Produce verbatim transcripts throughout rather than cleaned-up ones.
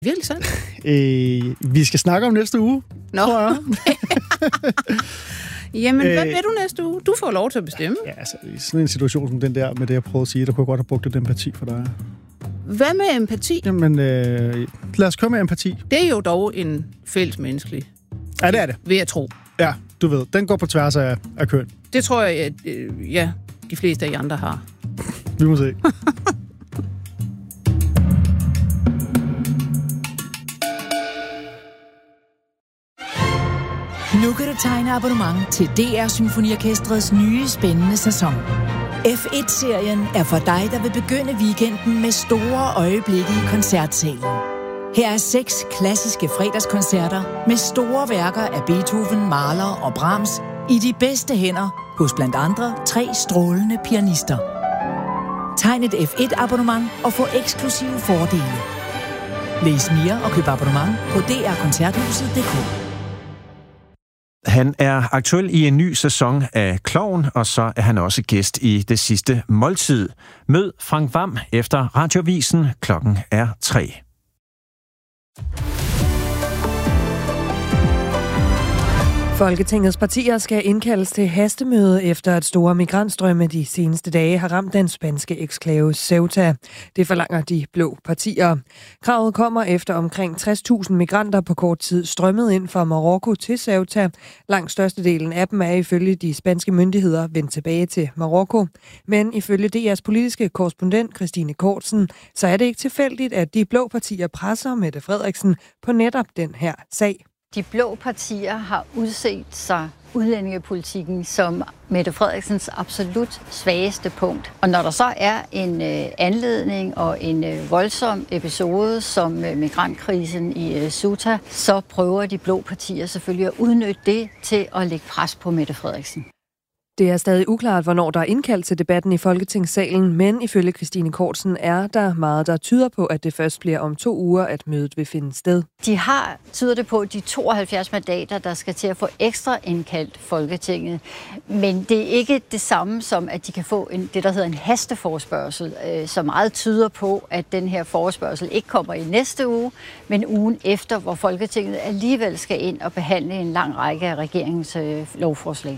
Virkelig sandt. øh, vi skal snakke om næste uge, Nå. tror jeg. Jamen, hvad vil du næste uge? Du får lov til at bestemme. Ja, altså, i sådan en situation som den der, med det, jeg prøvede at sige, der kunne jeg godt have brugt lidt empati for dig. Hvad med empati? Jamen, øh, lad os komme med empati. Det er jo dog en fælles menneskelig. Ja, det er det. Vil jeg tro. Ja, du ved, den går på tværs af, af køn. Det tror jeg, at øh, ja, de fleste af jer andre har. Vi må se. Nu kan du tegne abonnement til D R Symfoniorkestrets nye spændende sæson. F et-serien er for dig, der vil begynde weekenden med store øjeblikke i koncertsalen. Her er seks klassiske fredagskoncerter med store værker af Beethoven, Mahler og Brahms i de bedste hænder hos blandt andre tre strålende pianister. Tegn et F et-abonnement og få eksklusive fordele. Læs mere og køb abonnement på d r koncerthuset punktum d k. Han er aktuel i en ny sæson af Klovn, og så er han også gæst i Det Sidste Måltid. Mød Frank Hvam efter Radiovisen. Klokken er tre. Folketingets partier skal indkaldes til hastemøde efter at store migrantstrømme de seneste dage har ramt den spanske eksklave Ceuta. Det forlanger de blå partier. Kravet kommer efter omkring tres tusind migranter på kort tid strømmet ind fra Marokko til Ceuta. Langt størstedelen af dem er ifølge de spanske myndigheder vendt tilbage til Marokko. Men ifølge D R's politiske korrespondent Christine Kortsen, så er det ikke tilfældigt, at de blå partier presser Mette Frederiksen på netop den her sag. De blå partier har udset sig udlændingepolitikken som Mette Frederiksens absolut svageste punkt. Og når der så er en øh, anledning og en øh, voldsom episode som øh, migrantkrisen i øh, Ceuta, så prøver de blå partier selvfølgelig at udnytte det til at lægge pres på Mette Frederiksen. Det er stadig uklart, hvornår der er indkaldt til debatten i Folketingssalen, men ifølge Christine Kortsen er der meget, der tyder på, at det først bliver om to uger, at mødet vil finde sted. De har, tyder det på, de tooghalvfjerds mandater, der skal til at få ekstra indkaldt Folketinget. Men det er ikke det samme som, at de kan få en, det, der hedder en hasteforespørgsel, øh, som meget tyder på, at den her forespørgsel ikke kommer i næste uge, men ugen efter, hvor Folketinget alligevel skal ind og behandle en lang række af regeringens øh, lovforslag.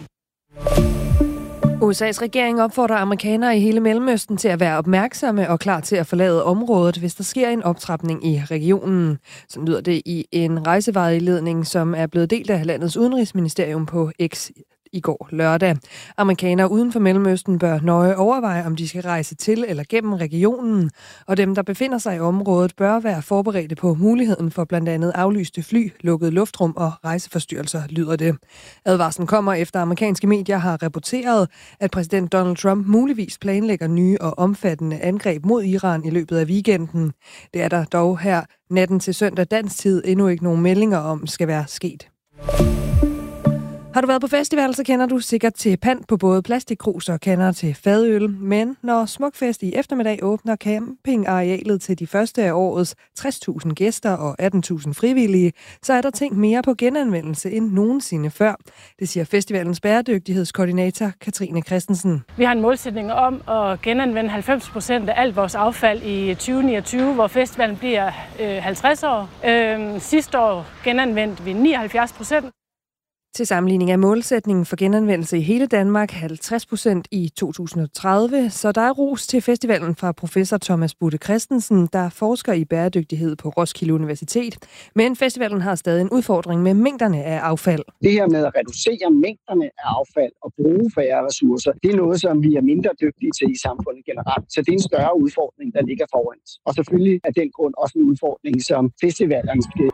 U S A's regering opfordrer amerikanere i hele Mellemøsten til at være opmærksomme og klar til at forlade området, hvis der sker en optrapning i regionen. Så lyder det i en rejsevejledning, som er blevet delt af landets udenrigsministerium på X i går lørdag. Amerikanere uden for Mellemøsten bør nøje overveje, om de skal rejse til eller gennem regionen, og dem, der befinder sig i området, bør være forberedte på muligheden for blandt andet aflyste fly, lukket luftrum og rejseforstyrrelser, lyder det. Advarslen kommer efter amerikanske medier har rapporteret, at præsident Donald Trump muligvis planlægger nye og omfattende angreb mod Iran i løbet af weekenden. Det er der dog her natten til søndag dansk tid endnu ikke nogen meldinger om skal være sket. Har du været på festival, så kender du sikkert til pant på både plastikkrus og kander til fadøl. Men når Smukfest i eftermiddag åbner campingarealet til de første af årets tres tusind gæster og atten tusind frivillige, så er der tænkt mere på genanvendelse end nogensinde før. Det siger festivalens bæredygtighedskoordinator Katrine Christensen. Vi har en målsætning om at genanvende halvfems procent af alt vores affald i tyve niogtyve, hvor festivalen bliver øh, halvtreds år. Øh, sidste år genanvendte vi nioghalvfjerds procent. Til sammenligning af målsætningen for genanvendelse i hele Danmark halvtreds procent i to tusind og tredive, så der er ros til festivalen fra professor Thomas Budde Christensen, der forsker i bæredygtighed på Roskilde Universitet. Men festivalen har stadig en udfordring med mængderne af affald. Det her med at reducere mængderne af affald og bruge færre ressourcer, det er noget, som vi er mindre dygtige til i samfundet generelt. Så det er en større udfordring, der ligger foran os. Og selvfølgelig er den grund også en udfordring, som festivalerne skal.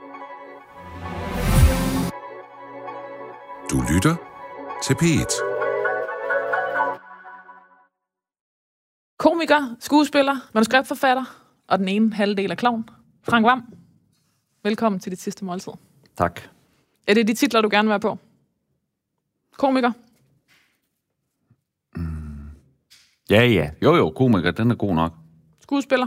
Du lytter til P et. Komiker, skuespiller, manuskriptforfatter og den ene halvdel af klovn. Frank Hvam, velkommen til Dit Sidste Måltid. Tak. Er det de titler, du gerne vil være på? Komiker? Mm. Ja, ja. Jo, jo, komiker, den er god nok. Skuespiller?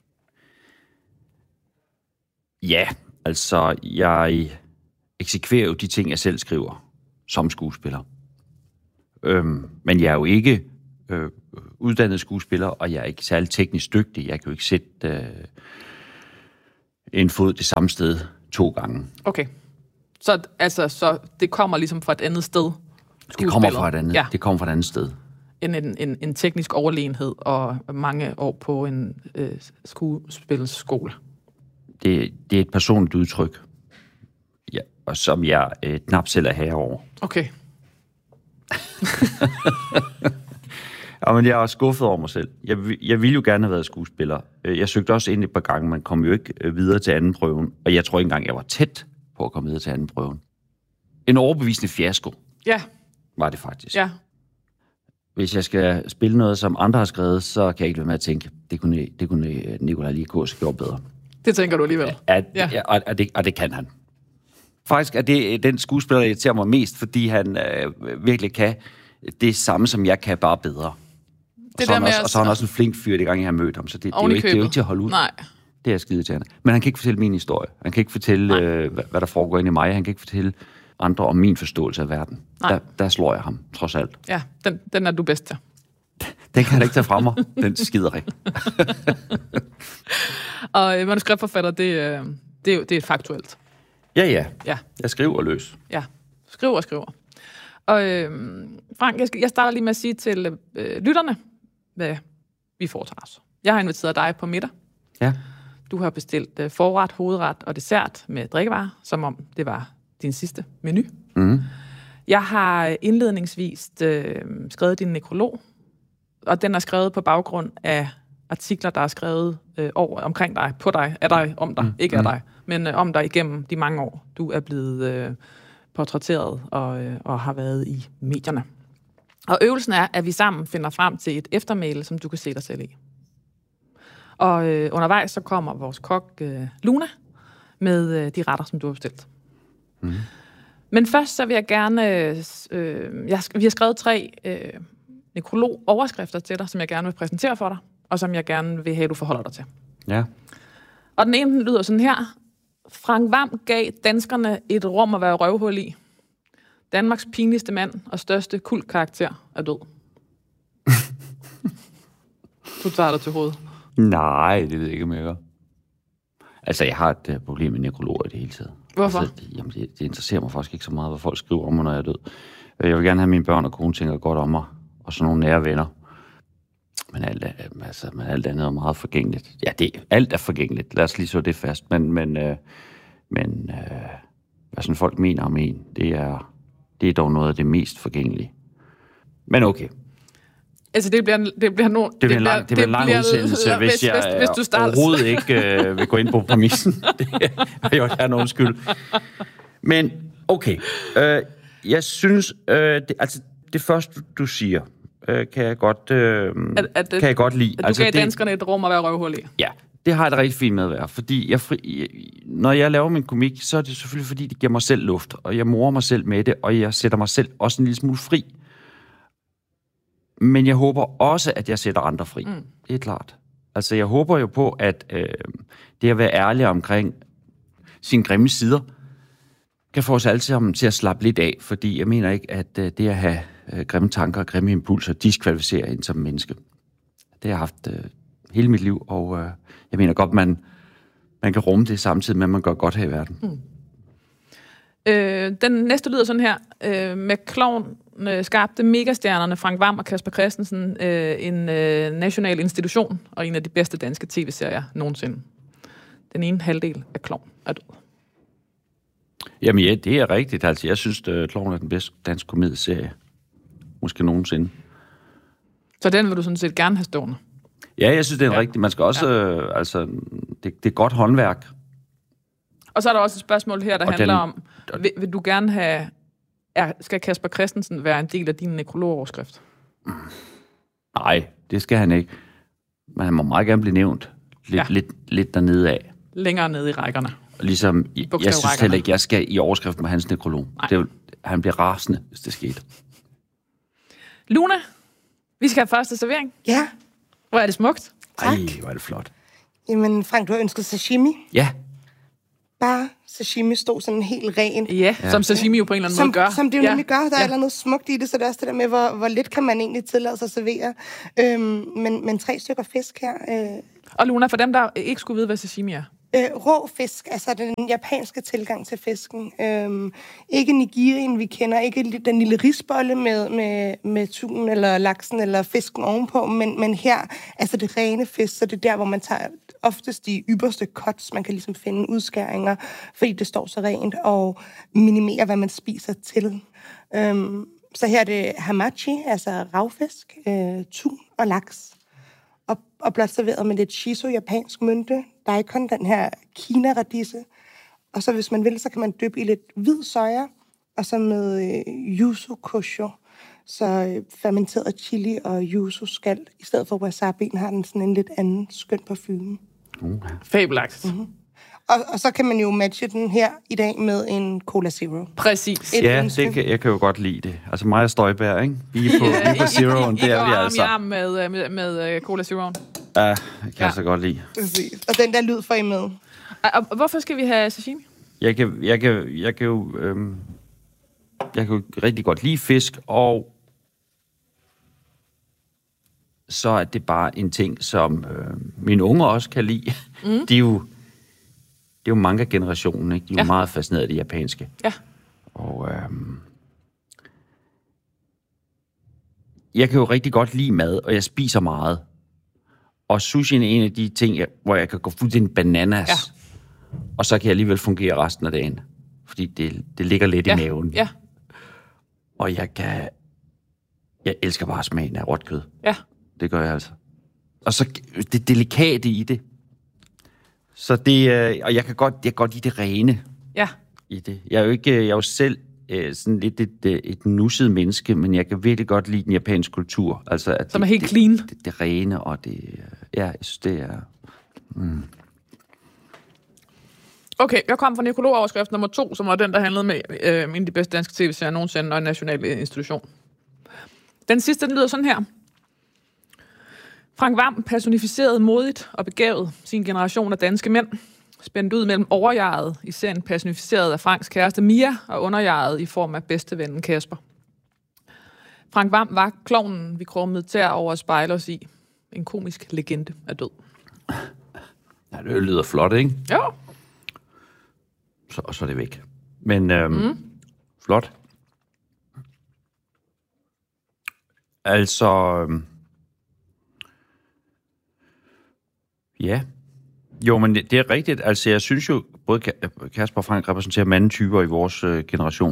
Ja, altså, jeg eksekverer jo de ting, jeg selv skriver som skuespiller. Øhm, men jeg er jo ikke øh, uddannet skuespiller, og jeg er ikke særlig teknisk dygtig. Jeg kan jo ikke sætte, øh, en fod det samme sted to gange. Okay. Så, altså, så det kommer ligesom fra et andet sted? Det kommer fra et andet, ja. det kommer fra et andet sted. En, en, en, en teknisk overlegenhed og mange år på en øh, skuespilsskole. Det, det er et personligt udtryk, ja, og som jeg øh, knap selv er herover. Okay. Ja, men jeg er også skuffet over mig selv. Jeg, jeg ville jo gerne have været skuespiller. Jeg søgte også ind et par gange, man kom jo ikke videre til anden prøven, og jeg tror ikke engang, jeg var tæt på at komme videre til anden prøven. En overbevisende fiasko. Ja. Var det faktisk. Ja. Hvis jeg skal spille noget, som andre har skrevet, så kan jeg ikke være med at tænke, det kunne, det kunne Nikolaj Lie gjort bedre. Det tænker du alligevel? At, ja. Og, og, det, og det kan han. Faktisk er det den skuespiller, der irriterer mig mest, fordi han øh, virkelig kan det samme, som jeg kan, bare bedre. Og så, også, og så er han også en flink fyr, det gang jeg har mødt ham, så det, det, er, jo ikke, det er jo ikke til at holde ud. Nej. Det er skide til han. Men han kan ikke fortælle min historie. Han kan ikke fortælle, øh, hvad, hvad der foregår inde i mig. Han kan ikke fortælle andre om min forståelse af verden. Der, der slår jeg ham, trods alt. Ja, den, den er du bedst til. Den kan han ikke tage fra mig. Den skider ikke. Og øh, manuskriptforfatter, det, øh, det, er jo, det er faktuelt. Ja, ja. Ja. Jeg skriver løs. Ja, skriver og skriver. Og øh, Frank, jeg, skal, jeg starter lige med at sige til øh, lytterne, hvad vi foretager os. Jeg har inviteret dig på middag. Ja. Du har bestilt øh, forret, hovedret og dessert med drikkevarer, som om det var din sidste menu. Mm. Jeg har indledningsvis øh, skrevet din nekrolog, og den er skrevet på baggrund af artikler, der er skrevet øh, over, omkring dig, på dig, af dig, om dig, mm. ikke af dig, men øh, om dig igennem de mange år, du er blevet øh, portrætteret og, øh, og har været i medierne. Og øvelsen er, at vi sammen finder frem til et eftermæle, som du kan se dig selv i. Og øh, undervejs så kommer vores kok øh, Luna med øh, de retter, som du har bestilt. Mm. Men først så vil jeg gerne... Øh, jeg, vi har skrevet tre øh, nekrolog-overskrifter til dig, som jeg gerne vil præsentere for dig, og som jeg gerne vil have, at du forholder dig til. Ja. Og den ene lyder sådan her. Frank Hvam gav danskerne et rum at være røvhul i. Danmarks pinligste mand og største kultkarakter er død. Du tager dig til hovedet. Nej, det ved jeg ikke, om jeg gør. Altså, jeg har et uh, problem med nekrologer i det hele taget. Hvorfor? Altså, det, jamen, det, det interesserer mig faktisk ikke så meget, hvad folk skriver om mig, når jeg er død. Jeg vil gerne have, at mine børn og kone tænker godt om mig, og sådan nogle nære venner. Men alt, altså, men alt andet er meget forgængeligt. Ja, det, alt er forgængeligt. Lad os lige så det fast. Men, men, øh, men øh, hvad sådan folk mener om en, det er, det er dog noget af det mest forgængelige. Men okay. Altså, det bliver, det bliver nogen... Det bliver en lang, det bliver en lang bliver, udsendelse, hvis, hvis jeg hvis, hvis du starter. overhovedet ikke øh, vil gå ind på præmissen. Det er jo en undskyld. Men okay. Øh, jeg synes, øh, det, altså det første, du siger, øh, kan jeg godt, øh, at, at, kan jeg godt lide. At du altså, gav det, danskerne et rum at være røvhul i. Ja, det har jeg det rigtig fint med at være. Fordi jeg fri, når jeg laver min komik, så er det selvfølgelig, fordi det giver mig selv luft, og jeg morer mig selv med det, og jeg sætter mig selv også en lille smule fri. Men jeg håber også, at jeg sætter andre fri. Mm. Det er klart. Altså, jeg håber jo på, at øh, det at være ærlig omkring sine grimme sider, kan få os alle sammen til at slappe lidt af, fordi jeg mener ikke, at øh, det at have øh, grimme tanker og grimme impulser diskvalificerer en som menneske. Det har jeg haft øh, hele mit liv, og øh, jeg mener godt, man, man kan rumme det samtidig med, at man gør godt her i verden. Mm. Øh, den næste lyder sådan her. Øh, med Klovn øh, skabte megastjernerne Frank Hvam og Kasper Christensen øh, en øh, national institution og en af de bedste danske tv-serier nogensinde. Den ene halvdel af Klovn er død. Jamen ja, det er rigtigt. Altså, jeg synes, at Klovn er den bedste danske komedieserie. Måske nogensinde. Så den vil du sådan set gerne have stående? Ja, jeg synes, det er ja. rigtigt. Man skal også... Ja. Øh, altså, det, det er godt håndværk. Og så er der også et spørgsmål her, der og handler den, om, vil, vil du gerne have... Er, skal Kasper Christensen være en del af din nekrologoverskrift? Mm. Nej, det skal han ikke. Men han må meget gerne blive nævnt. Lidt, ja. lidt, lidt dernede af. Længere nede i rækkerne. Ligesom, jeg synes heller ikke, jeg skal i overskriften med hans nekrolog. Det vil, han bliver rasende, hvis det skete. Luna, vi skal have første servering. Ja. Hvor er det smukt. Tak. Ej, hvor er det flot. Jamen, Frank, du har ønsket sashimi. Ja. Bare sashimi stod sådan helt ren. Ja, ja. Som sashimi jo på en eller anden som, måde gør. Som det jo ja. nemlig gør. Der er ja. eller noget smukt i det, så det er også det der med, hvor, hvor lidt kan man egentlig tillade sig at servere. Øhm, men, men tre stykker fisk her. Øh. Og Luna, for dem, der ikke skulle vide, hvad sashimi er, Øh, rå fisk, altså den japanske tilgang til fisken. Øhm, ikke nigirien, vi kender, ikke den lille risbolle med, med, med tun eller laksen eller fisken ovenpå, men, men her, altså det rene fisk, så det er der, hvor man tager oftest de ypperste cuts, man kan ligesom finde udskæringer, fordi det står så rent, og minimere, hvad man spiser til. Øhm, så her er det hamachi, altså ravfisk, øh, tun og laks. Og, og blot serveret med lidt shiso, japansk mynte, daikon, den her kina-radisse. Og så hvis man vil, så kan man dyppe i lidt hvid soja, og så med øh, yuzu kosho, så øh, fermenteret chili og yuzu skal. I stedet for wasabien har den sådan en lidt anden skøn parfume. Okay. Fabelagtigt. Mm-hmm. Og, og så kan man jo matche den her i dag med en Cola Zero. Præcis. Et ja, det kan, jeg kan jo godt lide det. Altså mig og Støjberg, ikke? Vi er på, vi er på Zeroen, det er vi altså. I arm med, med, med Cola Zeroen. Ja, det kan ja. jeg så godt lide. Præcis. Og den der lyd får I med. Og, og hvorfor skal vi have sashimi? Jeg kan, jeg kan, jeg kan jo... Øhm, jeg kan jo rigtig godt lide fisk, og så er det bare en ting, som øh, mine unger også kan lide. Mm. De er jo... Det er jo manga-generationen, ikke? De er jo ja. meget fascineret af det japanske. Ja. Og øhm, jeg kan jo rigtig godt lide mad, og jeg spiser meget. Og sushi er en af de ting, jeg, hvor jeg kan gå fuldstændig bananas. Ja. Og så kan jeg alligevel fungere resten af dagen. Fordi det, det ligger lidt ja. i maven. Ja. Og jeg kan... Jeg elsker bare smagen af råt kød. Ja. Det gør jeg altså. Og så det delikate i det. Så det, øh, og jeg kan godt, jeg kan godt lide det rene ja. i det. Jeg er jo ikke, jeg er jo selv øh, sådan lidt et, et nusset menneske, men jeg kan virkelig godt lide den japanske kultur. Altså, at som det, er helt det, clean. Det, det, det rene, og det, ja, jeg synes, det er... Mm. Okay, jeg kom fra Nekrolog-overskrift nummer to, som var den, der handlede med øh, en af de bedste danske tv-serier nogensinde, og en national institution. Den sidste, den lyder sådan her. Frank Hvam personificerede modigt og begavet sin generation af danske mænd, spændt ud mellem overjeget, i serien personificeret af Franks kæreste Mia, og underjeget i form af bedstevennen Kasper. Frank Hvam var klovnen, vi krummede tær over at spejle os i. En komisk legende er død. Ja, det lyder flot, ikke? Jo. Så, og så er det væk. Men øhm, mm. flot. Altså... Øhm, ja. Jo, men det, det er rigtigt. Altså, jeg synes jo, både Kasper og Frank repræsenterer mandetyper i vores øh, generation.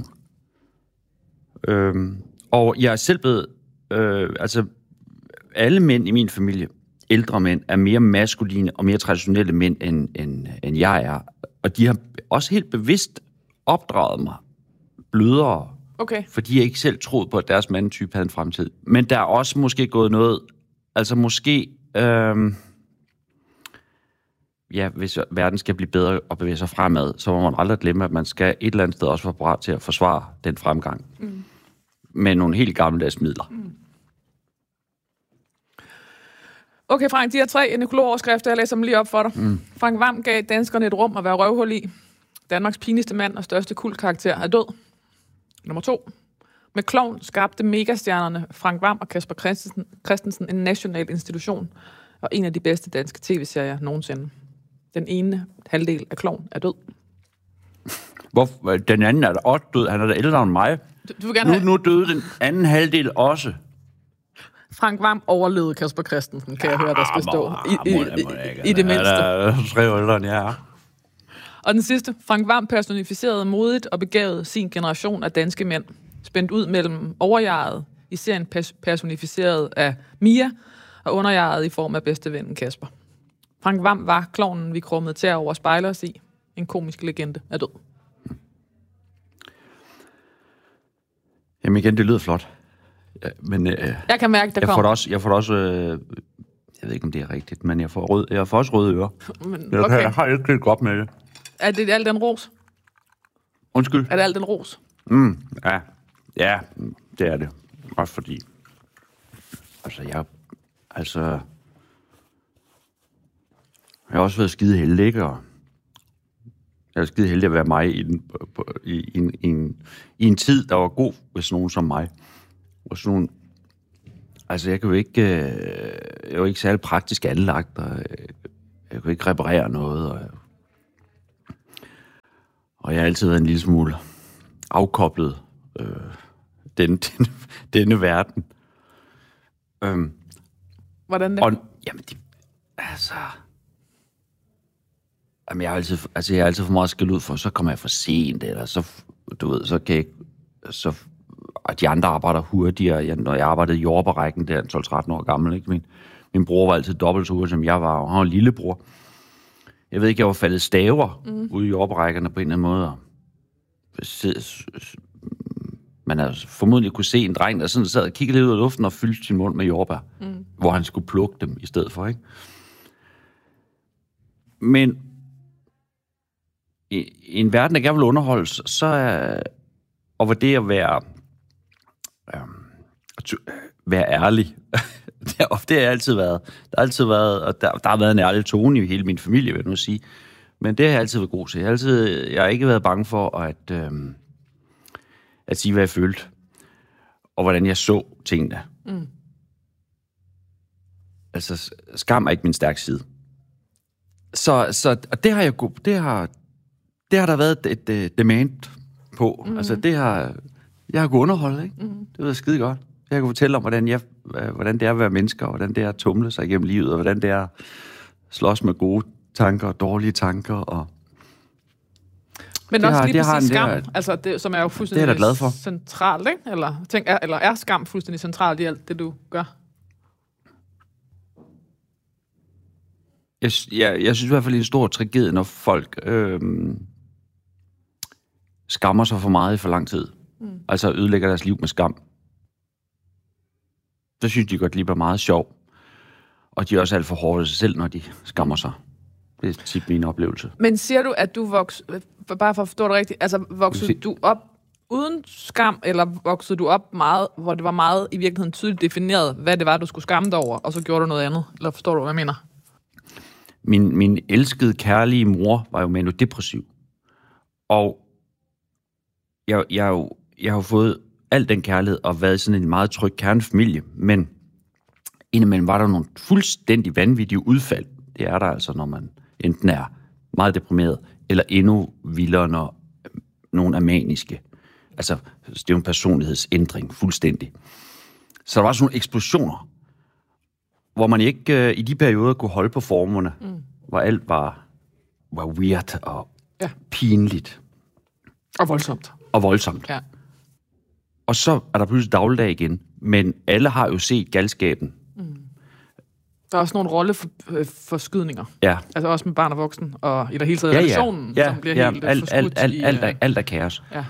Øhm, og jeg er selv blevet... Øh, altså, alle mænd i min familie, ældre mænd, er mere maskuline og mere traditionelle mænd, end, end, end jeg er. Og de har også helt bevidst opdraget mig blødere. Okay. Fordi jeg ikke selv troede på, at deres mandetype havde en fremtid. Men der er også måske gået noget... Altså, måske... Øh, ja, hvis verden skal blive bedre og bevæge sig fremad, så må man aldrig glemme, at man skal et eller andet sted også være parat til at forsvare den fremgang. Mm. Med nogle helt gammeldags midler. Mm. Okay, Frank, de her tre nekrolog-overskrifter, jeg læser dem lige op for dig. Mm. Frank Hvam gav danskerne et rum at være røvhul i. Danmarks pinligste mand og største kultkarakter er død. Nummer to. Med klovn skabte megastjernerne Frank Hvam og Kasper Christensen, Christensen en national institution og en af de bedste danske tv-serier nogensinde. Den ene halvdel af klovn er død. Hvor, den anden er da også død. Han er da ældre end mig. Du, du vil gerne nu, have... nu døde den anden halvdel også. Frank Hvam overlevede Kasper Christensen, kan jeg høre, der skal stå. I, i, i, i det mindste. Han er tre år ældre end jeg er. Og den sidste. Frank Hvam personificerede modigt og begavet sin generation af danske mænd. Spændt ud mellem overjeget, i serien personificeret af Mia, og underjeget i form af bedstevennen Kasper. Frank Hvam var klovnen, vi krummede tær over spejler os i. En komisk legende er død. Jamen igen, det lyder flot. Ja, men, øh, jeg kan mærke, der jeg kommer. Får det også, jeg får det også... Øh, jeg ved ikke, om det er rigtigt, men jeg får, rød, jeg får også røde ører. Men, okay. jeg, jeg har ikke lidt godt med det. Er det alt den ros? Undskyld? Er det alt den ros? Mm, ja. Ja, det er det. Også fordi... Altså, jeg... Altså... Jeg har også været skide heldig, ikke? Og jeg er skide heldig at være mig i, den, i, i, en, i, en, i en tid, der var god ved sådan nogen som mig. Og sådan nogen... Altså, jeg kan jo ikke... Øh, jeg er jo ikke særlig praktisk anlagt, og jeg, jeg kan jo ikke reparere noget, og Og jeg har altid været en lille smule afkoblet øh, den, den, denne verden. Øhm, Hvordan det? Og, jamen, det, altså... Jamen, jeg har altid, altså, jeg har altid for meget skæld ud for, så kommer jeg for sent, eller så, du ved, så kan jeg så, og de andre arbejder hurtigere. Jeg, når jeg arbejdede i jordberækken, der tolv tretten år gammel, ikke? Min, min bror var altid dobbelt så hurtig, som jeg var, og han var en lillebror. Jeg ved ikke, jeg var faldet staver mm. ude i jordberækkerne på en eller anden måde. Man havde formodentlig kunne se en dreng, der sådan sad og kiggede lidt ud af luften og fyldte sin mund med jordbær, mm. hvor han skulle plukke dem i stedet for, ikke? Men i, i en verden, der gerne vil underholdes, så er, og hvor det at være, øhm, at være ærlig, det, har, det har altid været, der har altid været, og der, der har været en ærlig tone i hele min familie, vil jeg nu sige. Men det har jeg altid været god til. Jeg har, altid, jeg har ikke været bange for at, øhm, at sige, hvad jeg følte, og hvordan jeg så tingene. Mm. Altså, skam er ikke min stærke side. Så, så og det har jeg det har det har der været et, et demand på. Mm-hmm. Altså det har jeg har kunnet underholde, ikke? Mm-hmm. Det ved jeg skide godt. Jeg kan fortælle om hvordan jeg hvordan det er at være mennesker, og hvordan det er at tumle sig igennem livet, og hvordan det er at slås med gode tanker og dårlige tanker og men det også har, lige præcis skam, der, altså det, som er jo fuldstændig det er glad for. Centralt, ikke? Eller tænk, er, eller er skam fuldstændig centralt i alt det du gør? Jeg, jeg, jeg synes i hvert fald, det er en stor tragedie, når folk øh, skammer sig for meget i for lang tid. Mm. Altså ødelægger deres liv med skam. Så synes de godt lige bliver meget sjov. Og de er også alt for hårde sig selv, når de skammer sig. Det er tit min oplevelse. Men siger du, at du voksede, bare for at forstå det rigtigt, altså voksede du op uden skam, eller voksede du op meget, hvor det var meget i virkeligheden tydeligt defineret, hvad det var, du skulle skamme dig over, og så gjorde du noget andet? Eller forstår du, hvad jeg mener? Min, min elskede, kærlige mor var jo manodepressiv. Og jeg, jeg, jeg, jeg har jo fået al den kærlighed og været sådan en meget tryg kernefamilie, men indimellem var der nogle fuldstændig vanvittige udfald. Det er der altså, når man enten er meget deprimeret, eller endnu vildere, når nogen er maniske. Altså, det er jo en personlighedsændring, fuldstændig. Så der var sådan nogle eksplosioner, hvor man ikke øh, i de perioder kunne holde på formerne, mm. hvor alt var, var weird og ja. pinligt. Og voldsomt. Og voldsomt. Ja. Og så er der pludselig dagligdag igen. Men alle har jo set galskaben. Mm. Der er også nogle rolleforskydninger. Ja. Altså også med barn og voksen, og i det hele taget ja, ja. relationen, ja, som bliver ja. helt alt, forskudt. Alt, alt, i, alt, alt, alt er kaos. Ja.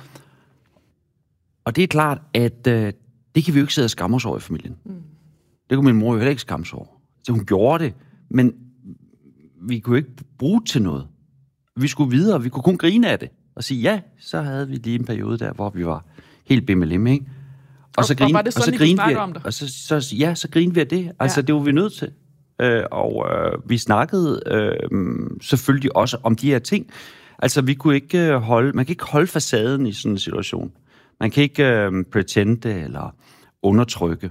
Og det er klart, at øh, det kan vi jo ikke sidde og skamme os over i familien. Mm. Det kunne min mor jo heller ikke skamme sig over. Så hun gjorde det, men vi kunne ikke bruge det til noget. Vi skulle videre, vi kunne kun grine af det. Og sige, ja, så havde vi lige en periode der, hvor vi var helt bimmelim, ikke? Og, og så grine, og, og så grine vi om det. Og så, så, ja, så grine vi af det. Altså, ja. Det var vi nødt til. Øh, og øh, vi snakkede øh, selvfølgelig også om de her ting. Altså, vi kunne ikke holde, man kan ikke holde facaden i sådan en situation. Man kan ikke øh, pretende eller undertrykke.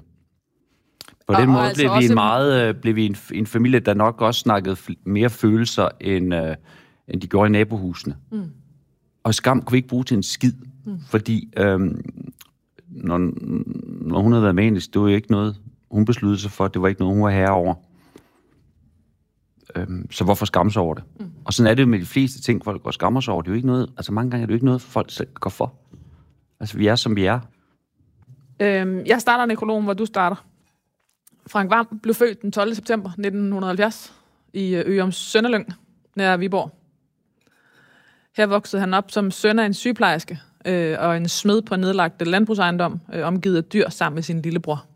På den og, måde og altså blev vi en meget øh, blev vi en, en familie, der nok også snakkede mere følelser end øh, end de gjorde i nabohusene. Mm. Og skam kunne vi ikke bruge til en skid, mm. fordi øh, når, når hun havde været manisk, det var jo ikke noget, hun besluttede sig for, det var ikke noget, hun var herre over. Øh, så hvorfor skamme sig over det? Mm. Og sådan er det jo med de fleste ting, folk går og skammer sig over. Det er jo ikke noget, altså mange gange er det jo ikke noget, folk selv går for. Altså vi er, som vi er. Øhm, jeg starter nekrologen, hvor du starter. Frank Hvam blev født den tolvte september nitten halvfjerds i Ørum Sønderlyng, nær Viborg. Her voksede han op som søn af en sygeplejerske øh, og en smed på en nedlagt landbrugsejendom, øh, omgivet af dyr sammen med sin lillebror.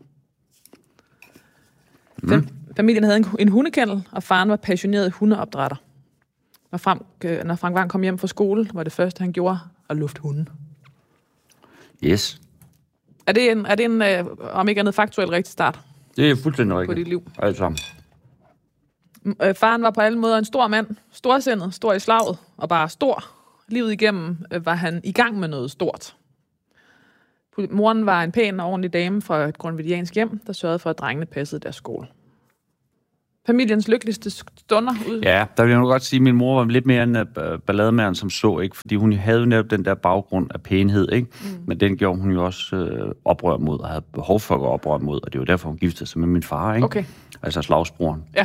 Mm. Familien havde en, en hundekennel, og faren var passioneret hundeopdrætter. Når, Frank, øh, når Frank Hvam kom hjem fra skole, var det første, han gjorde, at lufte hunden. Yes. Er det en, er det en øh, om ikke andet faktuelt rigtig start? Det er fuldstændig rigtigt. På dit liv. Alt sammen. Øh, faren var på alle måder en stor mand, storsindet, stor i slaget, og bare stor. Livet igennem øh, var han i gang med noget stort. Moren var en pæn og ordentlig dame fra et grundvidiansk hjem, der sørgede for, at drengene passede deres skole. Familiens lykkeligste stunder ud? Ja, der vil jeg nu godt sige, at min mor var lidt mere en uh, ballademand som så, ikke? Fordi hun havde jo netop den der baggrund af pænhed, ikke? Mm. Men den gjorde hun jo også uh, oprør mod, og havde behov for at gå oprør mod, og det var derfor, hun giftede sig med min far, ikke? Okay. Altså slagsbroren. Ja.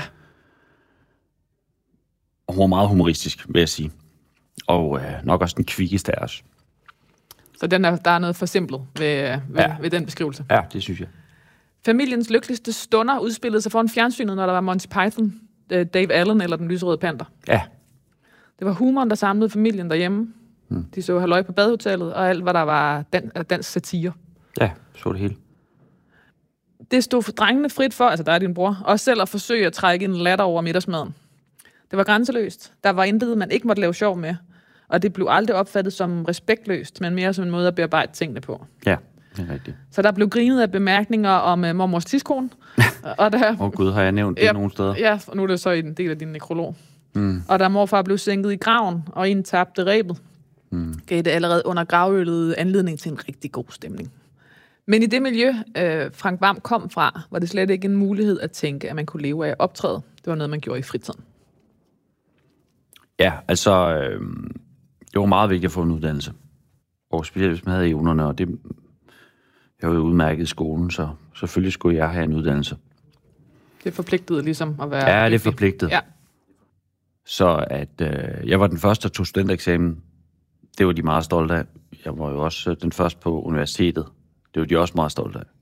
Og hun var meget humoristisk, vil jeg sige. Og uh, nok også den kvikkeste af os. Så den er, der er noget forsimplet ved, ved, ja. ved den beskrivelse? Ja, det synes jeg. Familiens lykkeligste stunder udspillede sig foran fjernsynet, når der var Monty Python, Dave Allen eller Den lyserøde panter. Ja. Det var humoren, der samlede familien derhjemme. Hmm. De så halløj på badehotellet, og alt, hvad der var dan- dansk satire. Ja, så det hele. Det stod for drengene frit for, altså der er din bror, også selv at forsøge at trække en latter over middagsmaden. Det var grænseløst. Der var intet, man ikke måtte lave sjov med. Og det blev aldrig opfattet som respektløst, men mere som en måde at bearbejde tingene på. Ja, det er rigtigt. Så der blev grinet af bemærkninger om uh, mormors tidskone. og der, Åh oh, gud, har jeg nævnt det ja, nogle steder? Ja, og nu er det så en del af din nekrolog. Mm. Og da morfar blev sænket i graven, og en tabte rebet, mm. gav det allerede under gravølet anledning til en rigtig god stemning. Men i det miljø, øh, Frank Hvam kom fra, var det slet ikke en mulighed at tænke, at man kunne leve af at optræde. Det var noget, man gjorde i fritiden. Ja, altså, øh, det var meget vigtigt at få en uddannelse. Og specielt hvis man havde evnerne, og det, jeg var jo udmærket i skolen, så selvfølgelig skulle jeg have en uddannelse. Det er forpligtet ligesom at være... Ja, det er forpligtet. Ja. Så at øh, jeg var den første, der tog studentereksamen. Det var de meget stolte af. Jeg var jo også den første på universitetet. Det var de også meget stolte af.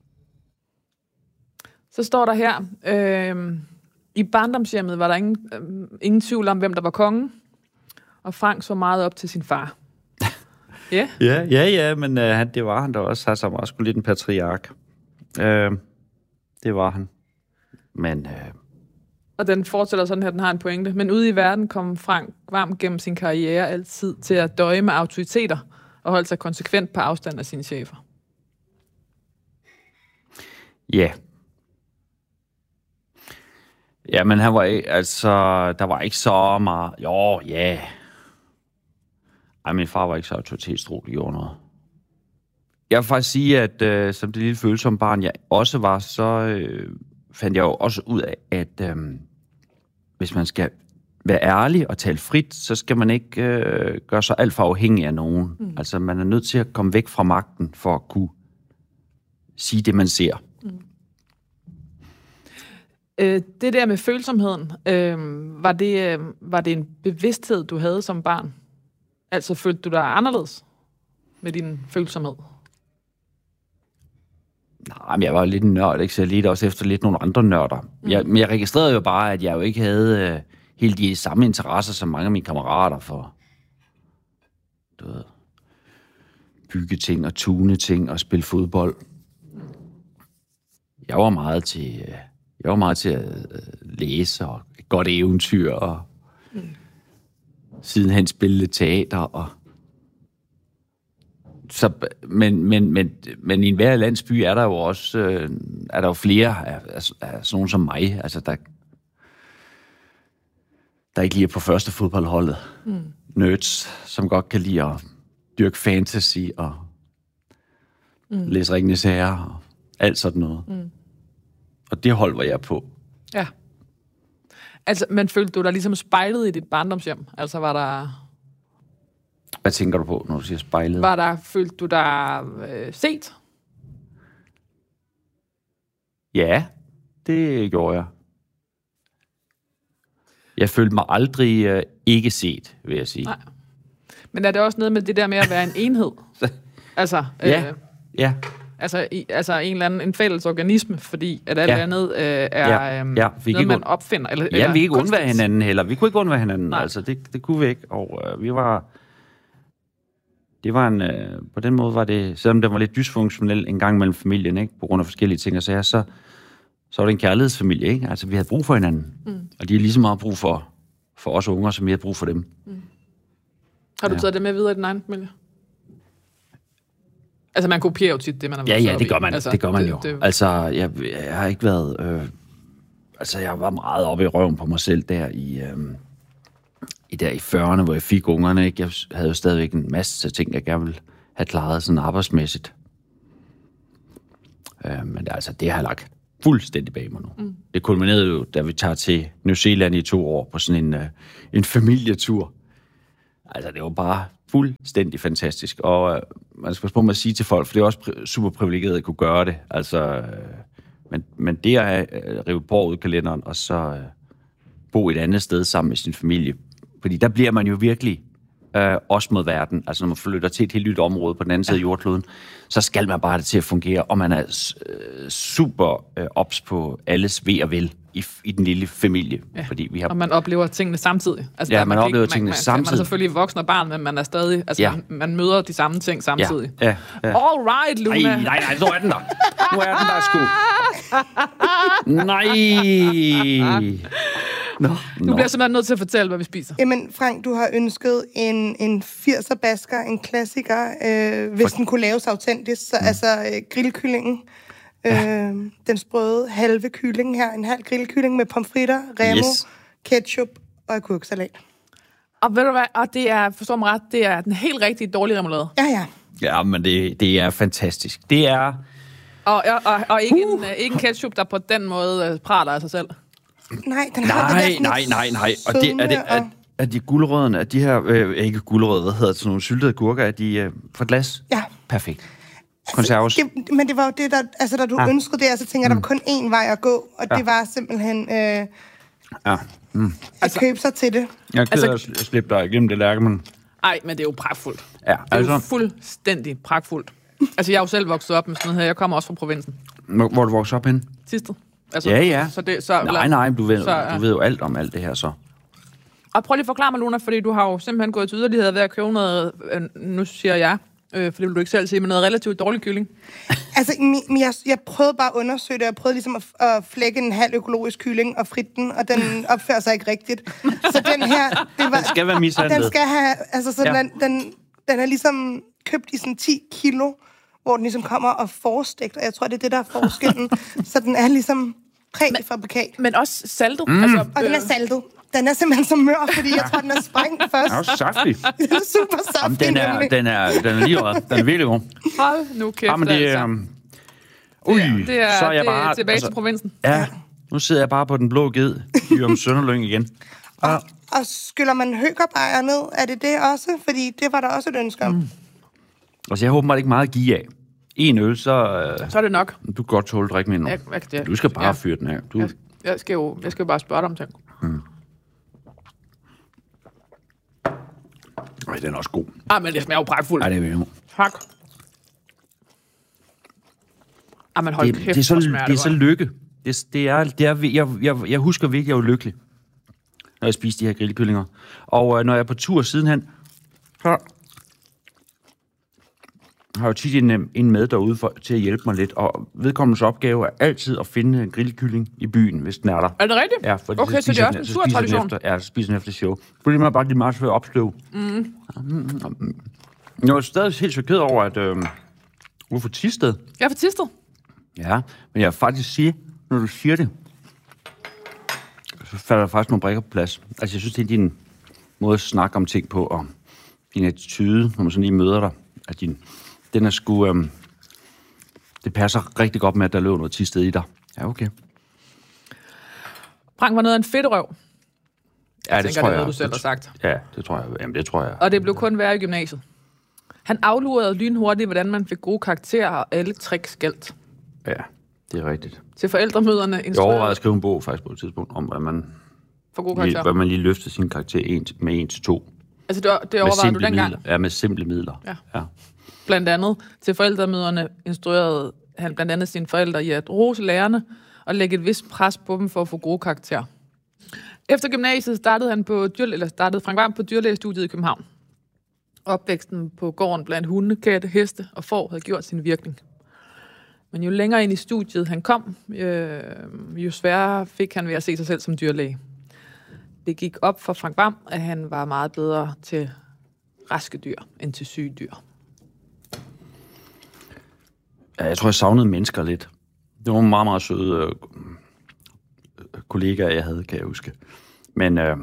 Så står der her, øh, i barndomshjemmet var der ingen, øh, ingen tvivl om, hvem der var kongen. Og Frank så meget op til sin far. Ja, ja, ja, ja, men øh, han, det var han da også. Altså, han var sgu lidt en patriark. Øh, det var han. Men... Øh, og den fortæller sådan her, den har en pointe. Men ude i verden kom Frank Hvam gennem sin karriere altid til at døje med autoriteter og holde sig konsekvent på afstand af sine chefer. Ja. Yeah. Ja, men han var ikke, altså, der var ikke så meget... Jo, ja. Yeah. Ej, min far var ikke så autoritetstro, det gjorde noget. Jeg vil faktisk sige, at øh, som det lille følsomme barn, jeg også var, så øh, fandt jeg jo også ud af, at øh, hvis man skal være ærlig og tale frit, så skal man ikke øh, gøre sig alt for afhængig af nogen. Mm. Altså, man er nødt til at komme væk fra magten for at kunne sige det, man ser. Mm. Øh, det der med følsomheden, øh, var, det, øh, var det en bevidsthed, du havde som barn? Altså, følte du dig anderledes med din følsomhed? Nej, men jeg var lidt en nørd, ikke? Så jeg ledte også efter lidt nogle andre nørder. Mm. Jeg, men jeg registrerede jo bare, at jeg jo ikke havde øh, helt de samme interesser som mange af mine kammerater for du ved, bygge ting og tune ting og spille fodbold. Jeg var meget til, øh, jeg var meget til at øh, læse og et godt eventyr og mm. sidenhen spille teater og så, men, men, men, men i enhver landsby er der jo også øh, er der jo flere af, af, af sådan nogen som mig, altså der, der ikke lige er på første fodboldholdet. Mm. Nerds, som godt kan lide at dyrke fantasy og mm. læse Ringenes Herre og alt sådan noget. Mm. Og det hold var jeg på. Ja. Altså, men følte du dig ligesom spejlet i dit barndomshjem? Altså var der... Hvad tænker du på, når du siger spejlet? Var der, følte du dig øh, set? Ja, det gjorde jeg. Jeg følte mig aldrig øh, ikke set, vil jeg sige. Nej. Men er det også noget med det der med at være en enhed? altså, øh, ja, ja. Altså, i, altså en eller anden en fælles organisme, fordi at alt ja. andet øh, er ja. øh, ja, noget, man opfinder. Eller, ja, eller vi ikke undvære hinanden heller. Vi kunne ikke undvære hinanden. Nej. Altså, det, det kunne vi ikke. Og øh, vi var... Det var en... Øh, på den måde var det... Selvom det var lidt dysfunktionelt en gang mellem familien, ikke? På grund af forskellige ting og sager, så, så var det en kærlighedsfamilie, ikke? Altså, vi havde brug for hinanden. Mm. Og de har lige så meget brug for, for os unger, som vi havde brug for dem. Mm. Har du ja. taget det med videre i din egen familie? Altså, man kopierer jo tit det, man har ja, ja, det gør man, altså, det gør man jo. Det, det... Altså, jeg, jeg har ikke været... Øh, altså, jeg var meget oppe i røven på mig selv der i, øh, i, der i fyrrerne, hvor jeg fik ungerne. Ikke? Jeg havde jo stadigvæk en masse ting, jeg gerne ville have klaret sådan arbejdsmæssigt. Øh, men altså, det har jeg lagt, fuldstændig bag mig nu. Mm. Det kulminerede jo, da vi tager til New Zealand i to år på sådan en, uh, en familietur. Altså, det var bare fuldstændig fantastisk. Og uh, man skal passe på med at sige til folk, for det er også pri- super privilegeret at kunne gøre det. Altså, uh, men, men det at uh, rive på ud i kalenderen, og så uh, bo et andet sted sammen med sin familie. Fordi der bliver man jo virkelig uh, også mod verden. Altså, når man flytter til et helt nyt område på den anden side af jordkloden, så skal man bare have det til at fungere, og man er uh, super uh, ops på alles ved og vel i, i den lille familie. Ja. Fordi vi har... Og man oplever tingene samtidig. Altså, ja, der, man, man oplever ikke, tingene man, samtidig. Man er selvfølgelig voksen og barn, men man er stadig... Altså, ja. man, man møder de samme ting samtidig. Ja, ja, ja. All right, Luna. Nej, nej, nej, nu er den der. Nu er den der sgu. Nej. Nå, du Nå. bliver simpelthen nødt til at fortælle, hvad vi spiser. Jamen, Frank, du har ønsket en, en firser basker, en klassiker, øh, hvis For... den kunne laves autentisk. Så, mm. Altså øh, grillkyllingen. Ja. Øh, den sprøde halve kylling her. En halv grillkylling med pomfritter, remo, yes. ketchup og agurksalat. Og ved du hvad? Og det er, forstår mig ret, det er den helt rigtige dårlige remoulade. Ja, ja. Ja, men det, det er fantastisk. Det er... Og, og, og ikke, uh. en, ikke en ketchup, der på den måde uh, prater af sig selv. Nej, den har nej, det nej, nej, nej. Og det, er, det, er, er de gulerødderne, er de her... Øh, ikke gulerødder, hvad hedder det? Sådan nogle syltede gurker, er de øh, fra glas? Ja. Perfekt. Konserves. Altså, det, men det var jo det, der... Altså, da du ja. ønskede det, så tænker jeg, mm. der var kun én vej at gå, og ja. det var simpelthen... Øh, ja. Mm. At altså, købe sig til det. Jeg er ked af altså, at slippe dig igennem det lærke, men... Ej, men det er jo pragtfuldt. Ja, altså... Det er jo altså... fuldstændig pragtfuldt. Altså, jeg er jo selv vokset op med sådan noget her. Jeg kommer også fra provinsen. Hvor, hvor du vokset op hen? Sidste. Altså, ja, ja. Så det, så, nej, nej, du ved, så, ja. du ved jo alt om alt det her, så. Og prøv lige at forklare mig, Luna, fordi du har jo simpelthen gået til yderligheder ved at købe noget, øh, nu siger jeg, øh, for det vil du ikke selv sige, men noget relativt dårlig kylling. Altså, jeg, jeg prøvede bare at undersøge det, jeg prøvede ligesom at, at flække en halv økologisk kylling og fritte den, og den opfører sig ikke rigtigt. Så den her... Det var, den skal være mishandlet. Den skal have... Altså, så ja. den, den, den er ligesom købt i sådan ti kilo, hvor den ligesom kommer og forstegt, og jeg tror, det er det, der er forskellen. Så den er ligesom præfabrikat. Men, men også saltet. Mm. Altså, og den er saltet. Den er simpelthen så mør, fordi jeg tror, den er sprængt først. Den er også saftig. Den er super saftig. Jamen, den, er, den, er, den er lige rød. Den er virkelig god. Hold nu kæft, Jamen, det, altså. Um, ui, det er, så er jeg det bare... er tilbage altså, til provinsen. Ja, nu sidder jeg bare på den blå ged i om Sønderlyng igen. Og, og skyller man høgerbejer ned, er det det også? Fordi det var der også et ønske om. Mm. Altså, jeg håber mig ikke meget at give af. En øl, så... Uh, så er det nok. Du kan godt tåle at drikke mindre. Jeg, jeg, du skal bare ja. fyre den af. Du... Jeg, jeg, skal jo, jeg skal jo bare spørge dig om ting. Mm. Ej, den er også god. Ah, men det smager jo pragtfuldt. Ej, det er virkelig. Tak. Ah, men hold det, kæft, det er så, smager, det er så lykke. Det, det er, det er, jeg, jeg, jeg husker virkelig, jeg var lykkelig, når jeg spiste de her grillkyllinger. Og øh, når jeg er på tur sidenhen, så har jeg jo tit en, en med derude for, til at hjælpe mig lidt. Og vedkommendes opgave er altid at finde en grillkylling i byen, hvis den er der. Er det rigtigt? Ja, fordi okay, så, så det er også en sur tradition. Efter, ja, så spiser den efter show. Fordi man bare lige meget svært at opstøve. Mm. Jeg er stadig helt chokeret over, at... Øh, du er fra Thisted. Jeg er fra Thisted. Ja, men jeg vil faktisk sige, når du siger det, så falder der faktisk nogle brikker på plads. Altså, jeg synes, det er din måde at snakke om ting på, og din attitude, når man sådan lige møder dig, at din, den er sgu... Øhm, det passer rigtig godt med, at der løber noget Thisted i dig. Ja, okay. Frank var noget af en fedtrøv. Ja, det tænker, tror det er jeg. noget, du selv har sagt. Ja, det tror jeg. Jamen, det tror jeg. Og det blev kun værre i gymnasiet. Han aflurede lynhurtigt, hvordan man fik gode karakterer og alle tricks galt. Ja, det er rigtigt. Til forældremøderne instruerede... Jeg overvejede at skrive en bog faktisk på et tidspunkt, om hvordan man, for gode karakterer. Lige, hvordan man lige løftede sin karakter en, med en til to. Altså, det, det overvejede du dengang? Midler. Ja, med simple midler. Ja. ja. Blandt andet til forældremøderne instruerede han blandt andet sine forældre i at rose lærerne og lægge et vist pres på dem for at få gode karakterer. Efter gymnasiet startede han på dyr, eller startede Frank Hvam på dyrlægestudiet i København. Opvæksten på gården blandt hunde, katte, heste og får havde gjort sin virkning. Men jo længere ind i studiet han kom, øh, jo sværere fik han ved at se sig selv som dyrlæge. Det gik op for Frank Hvam, at han var meget bedre til raske dyr end til syge dyr. Ja, jeg tror, jeg savnede mennesker lidt. Det var nogle meget, meget søde øh, kollegaer, jeg havde, kan jeg huske. Men øh,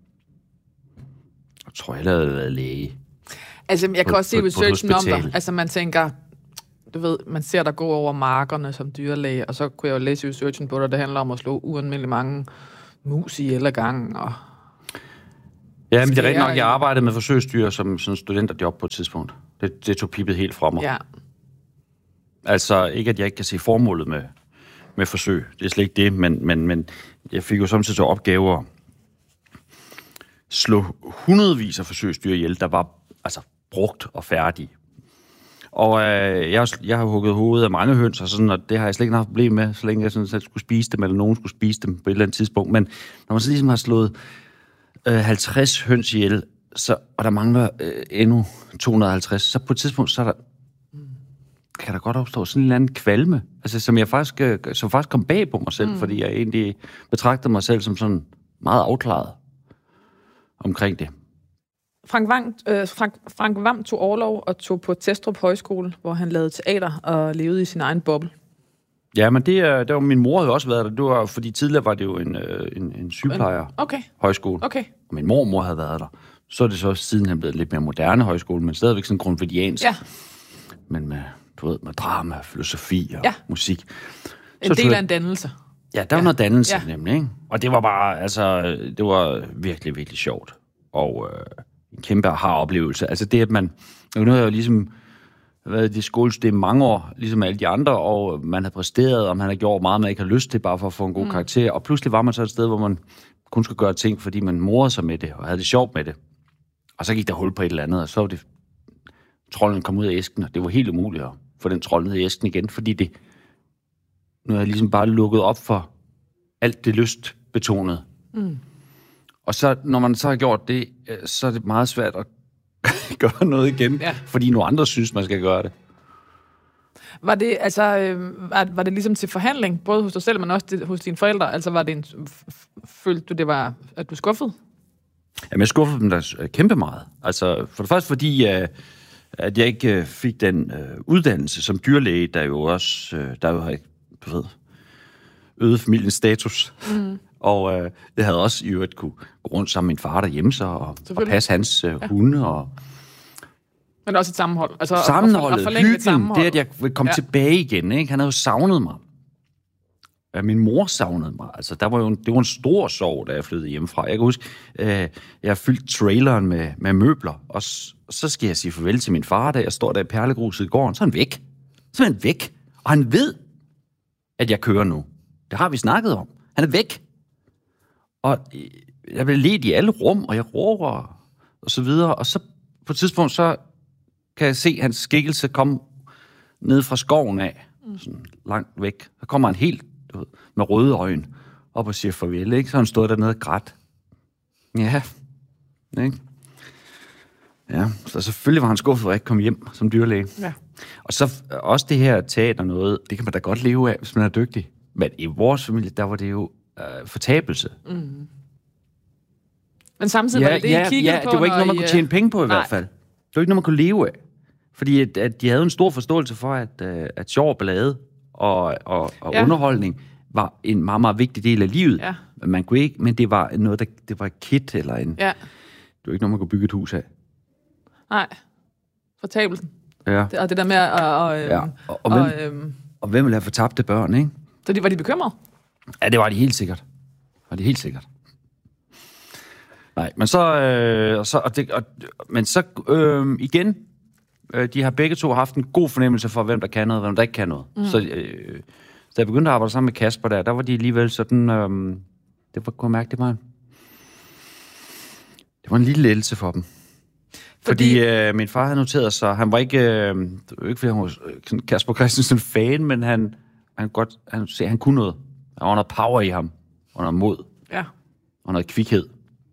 jeg tror, jeg havde været læge. Altså, jeg kan på, også se researchen om dig. Altså, man tænker, du ved, man ser der gå over markerne som dyrlæge, og så kunne jeg jo læse i researchen på det, det handler om at slå uanmeldeligt mange mus i eller gang. Og ja, men det er rigtigt nok, jeg arbejdede med forsøgsdyr som sådan studenterjob på et tidspunkt. Det, det tog pippet helt fra mig. Ja. Altså, ikke at jeg ikke kan se formålet med, med forsøg. Det er slet ikke det, men, men, men jeg fik jo samtidig til opgaver slå hundredvis af forsøgsdyr ihjel, der var altså brugt og færdige. Og øh, jeg, jeg har hugget hovedet af mange høns, og, sådan, og det har jeg slet ikke haft problem med, så længe jeg sådan, skulle spise dem, eller nogen skulle spise dem på et eller andet tidspunkt. Men når man så ligesom har slået øh, halvtreds høns ihjel, så, og der mangler øh, endnu to hundrede og halvtreds, så på et tidspunkt, så er der, kan der godt opstå sådan en eller anden kvalme, altså, som jeg faktisk, øh, som faktisk kom bag på mig selv, mm. fordi jeg egentlig betragtede mig selv som sådan meget afklaret omkring det. Frank Vam, øh, Frank, Frank Vam tog orlov og tog på Testrup Højskole, hvor han lavede teater og levede i sin egen boble. Ja, men det, det var min mor havde også været der. Det var, fordi tidligere var det jo en, en, en sygeplejer okay. højskole. Okay. Og min mormor havde været der. Så er det så sidenhen blevet lidt mere moderne højskole, men stadigvæk sådan grundtvigiansk. Ja. Men med, du ved, med drama, filosofi og ja. musik. En så del af en dannelse. Ja, der var ja. noget dannelse ja. nemlig, ikke? Og det var bare, altså, det var virkelig, virkelig sjovt. Og øh, en kæmpe aha-oplevelse. Altså det, at man, nu har jeg jo ligesom været i det skolesystem mange år, ligesom alle de andre, og man har præsteret, og man har gjort meget, man ikke har lyst til, bare for at få en god mm. karakter. Og pludselig var man så et sted, hvor man kun skulle gøre ting, fordi man morede sig med det, og havde det sjovt med det. Og så gik der hul på et eller andet, og så var det, trolden kom ud af æsken, og det var helt umuligt at få den trold ned i æsken igen, fordi det, nu har jeg ligesom bare lukket op for alt det lystbetonede. Mm. Og så, når man så har gjort det, så er det meget svært at gøre noget igen, ja. fordi nogle andre synes, man skal gøre det. Var det, altså, øh, var, var det ligesom til forhandling, både hos dig selv, men også det, hos dine forældre? Altså, var det en, følte du, det var, at du skuffede? Jamen, jeg skuffede dem da kæmpe meget. Altså, for det første fordi, uh, at jeg ikke fik den uh, uddannelse som dyrlæge, der jo også, uh, der jo har, du ved, øget familiens status. Mm. Og øh, jeg havde også i øvrigt kunne gå rundt sammen med min far derhjemme så, og, og passe hans øh, ja. hunde. Og men også et sammenhold. Altså, sammenholdet, hyggen, sammenhold. Det at jeg vil komme ja. tilbage igen. Ikke? Han havde jo savnet mig. Ja, min mor savnede mig. Altså, der var jo en, det var en stor sorg, da jeg flyttede hjemmefra. Jeg kan huske, øh, jeg har fyldt traileren med, med møbler, og s- så skal jeg sige farvel til min far, da jeg står der i perlegruset i gården. Så er han væk. Så er han væk. Og han ved, at jeg kører nu. Det har vi snakket om. Han er væk. Og jeg blev ledt i alle rum, og jeg råber, og så videre. Og så på et tidspunkt, så kan jeg se hans skikkelse komme ned fra skoven af, sådan langt væk. Så kommer han helt du ved, med røde øjne op og siger farvel, ikke? Så han stod dernede og grædt. Ja, ikke? Ja, så selvfølgelig var han skuffet, at jeg ikke kom hjem som dyrlæge. Ja. Og så også det her teater noget, det kan man da godt leve af, hvis man er dygtig. Men i vores familie, der var det jo øh, fortabelse. Mm. Men samtidig ja, var det det, ja, I kiggede ja, på? det var ikke noget, man I, kunne tjene penge på i nej. hvert fald. Det var ikke noget, man kunne leve af. Fordi at, at de havde en stor forståelse for, at, at sjov og ballade og, og, og ja. underholdning var en meget, meget vigtig del af livet. Ja. Man kunne ikke, men det var noget, der, det var et kit eller en... Ja. Det var ikke noget, man kunne bygge et hus af. Nej. Fortabelsen. Ja. Det, og det der med at... Og, øhm, ja. og, og, hvem, og, øhm, og hvem ville have fortabte børn, ikke? Så de, var de bekymrede? Ja, det var de helt sikkert. Det var de helt sikkert. Nej, men så... Øh, så og det, og, men så øh, igen... Øh, de har begge to haft en god fornemmelse for, hvem der kan noget, og hvem der ikke kan noget. Mm. Så øh, da jeg begyndte at arbejde sammen med Kasper der, der var de alligevel sådan... Øh, det var, kunne jeg mærke, det var en... Det var en lille lettelse for dem. Fordi, fordi øh, min far havde noteret sig, han var ikke, øh, ikke fordi han var Kasper Christensen fan, men han, han, godt, han, han kunne noget. Der var noget power i ham, og noget mod, ja. og noget kvikhed.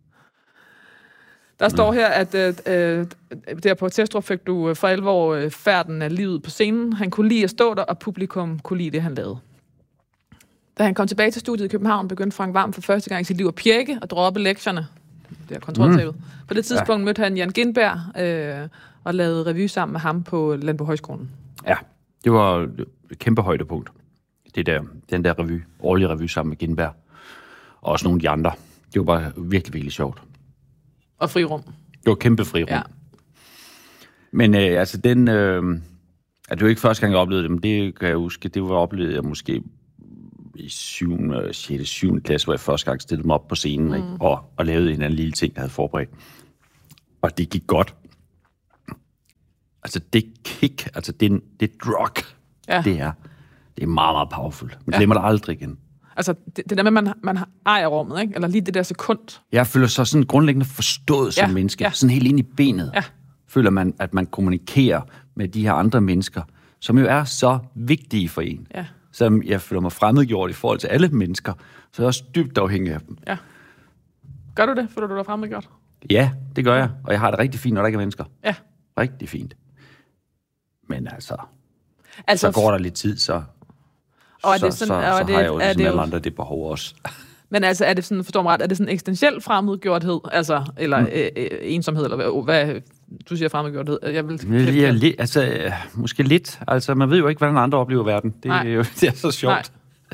Der står her, at øh, der på Testrup fik du for alvor øh, færden af livet på scenen. Han kunne lide at stå der, og publikum kunne lide det, han lavede. Da han kom tilbage til studiet i København, begyndte Frank Vam for første gang i sit liv at pjekke og droppe lektierne. Det er kontroltabet. Mm. På det tidspunkt ja. mødte han Jan Gindberg øh, og lavede revy sammen med ham på Landbohøjskolen. Ja, det var et kæmpe højdepunkt. Det der, den der revy, årlige revy sammen med Gindberg. Og også nogle af de andre. Det var bare virkelig, virkelig sjovt. Og frirum. Det var kæmpe frirum. Ja. Men øh, altså, den, øh, det var ikke første gang, jeg oplevede det, men det kan jeg huske, det var oplevet jeg måske i syvende, sjette, syvende klasse, hvor jeg første gang stillede mig op på scenen, mm. ikke? Og, og lavede en eller anden lille ting, jeg havde forberedt. Og det gik godt. Altså, det kick, altså, det, det drug, ja. det er, det er meget, meget powerful. Man ja. glemmer det aldrig igen. Altså, det, det der med, man, man ejer rummet, ikke? Eller lige det der sekund. Jeg føler sig sådan grundlæggende forstået som ja. menneske. Ja. Sådan helt ind i benet. Ja. Føler man, at man kommunikerer med de her andre mennesker, som jo er så vigtige for en. Ja. Som jeg føler mig fremmedgjort i forhold til alle mennesker, så er jeg også dybt afhængig af dem. Ja. Gør du det? Føler du dig fremmedgjort? Ja, det gør jeg. Og jeg har det rigtig fint, når der ikke er mennesker. Ja. Rigtig fint. Men altså, altså så går der lidt tid, så, og er så, det sådan, så, og så er har det, jeg jo er ligesom det alle jo... andre det behov også. Men altså, er det sådan, forstår mig ret, er det sådan eksistentiel fremmedgjorthed, altså, eller mm. øh, øh, ensomhed, eller hvad, hvad du siger fremmedgjorthed? Jeg vil ja, li- altså, øh, måske lidt. Altså, man ved jo ikke, hvordan andre oplever verden. Det, er jo, det er så sjovt.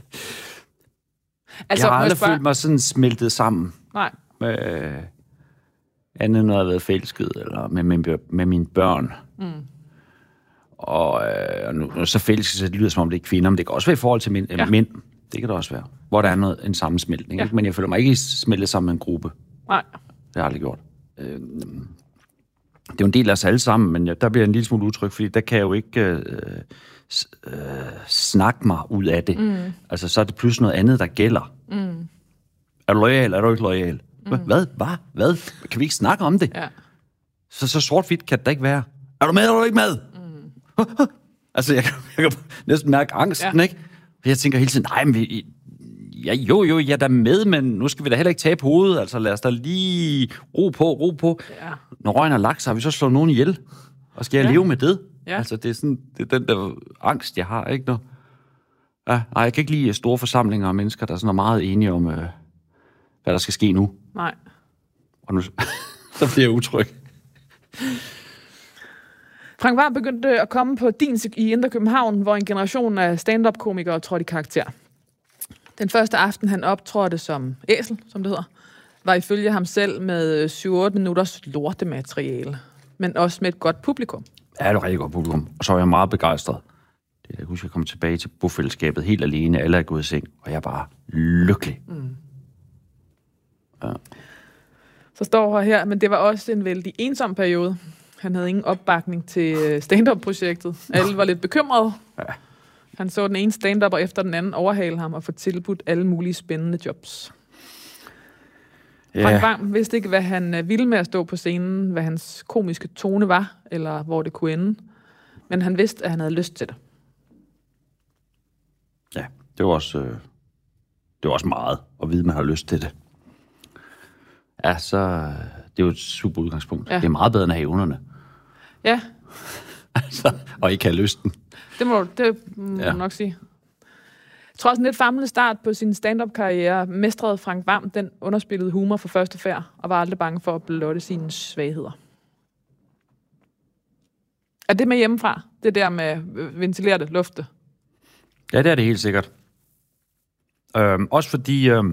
Altså, jeg har aldrig spørge... følt mig sådan smeltet sammen. Nej. Med, øh, andet når jeg har været forelsket, eller med, med, med mine børn. Mm. Og øh, nu, nu så forelsket, så det lyder som om det er kvinder, men det kan også være i forhold til mænd. Ja. mænd. Det kan det også være. Hvor der er noget, en sammensmeltning. Ja. Ikke? Men jeg føler mig ikke smeltet sammen med en gruppe. Nej. Det har jeg aldrig gjort. Øh, det er jo en del af os alle sammen, men jeg, der bliver en lille smule utryg, fordi der kan jeg jo ikke øh, øh, snakke mig ud af det. Mm. Altså, så er det pludselig noget andet, der gælder. Mm. Er du loyal? Er du ikke loyal? Mm. Hvad? Hvad? Hvad? Kan vi ikke snakke om det? Ja. Så, så sort-hvidt kan det da ikke være. Er du med, eller er du ikke med? Mm. Altså, jeg, jeg kan næsten mærke angsten, ja. ikke? Jeg tænker hele tiden, nej, men vi, ja, jo, jo, jeg er da med, men nu skal vi da heller ikke tabe hovedet. Altså, lad os da lige ro på, ro på. Ja. Når røgen er lagt, så har vi så slået nogen ihjel. Og skal jeg ja. leve med det? Ja. Altså, det er sådan, det er den der angst, jeg har, ikke? Når, ja, nej, jeg kan ikke lide store forsamlinger af mennesker, der er sådan meget enige om, øh, hvad der skal ske nu. Nej. Og nu, så bliver jeg utryg. Frank Hvam begyndte at komme på din i Indre København, hvor en generation af stand-up-komikere trådte i karakter. Den første aften, han optrådte som æsel, som det hedder, var ifølge ham selv med syv otte minutters lortemateriale, men også med et godt publikum. Ja, det var et rigtig godt publikum, og så var jeg meget begejstret. Det, jeg husker, jeg kom tilbage til bofællesskabet helt alene, alle er gået i seng, og jeg er bare lykkelig. Mm. Ja. Så står her, men det var også en vældig ensom periode. Han havde ingen opbakning til stand-up-projektet. Alle var lidt bekymrede. Ja. Han så den ene stand-upper efter den anden overhale ham og få tilbudt alle mulige spændende jobs. Ja. Frank Hvam vidste ikke, hvad han ville med at stå på scenen, hvad hans komiske tone var, eller hvor det kunne ende. Men han vidste, at han havde lyst til det. Ja, det var også, øh, det var også meget at vide, at man har lyst til det. Ja, så det er jo et super udgangspunkt. Ja. Det er meget bedre end at have evnerne. Ja. Altså, og ikke have lysten. Det må du det må ja. nok sige. Trods en lidt famlende start på sin stand-up-karriere, mestrede Frank Hvam den underspillede humor for første færd, og var aldrig bange for at blotte sine svagheder. Er det med hjemmefra? Det der med ventilerte lufte? Ja, det er det helt sikkert. Øhm, også fordi, øhm,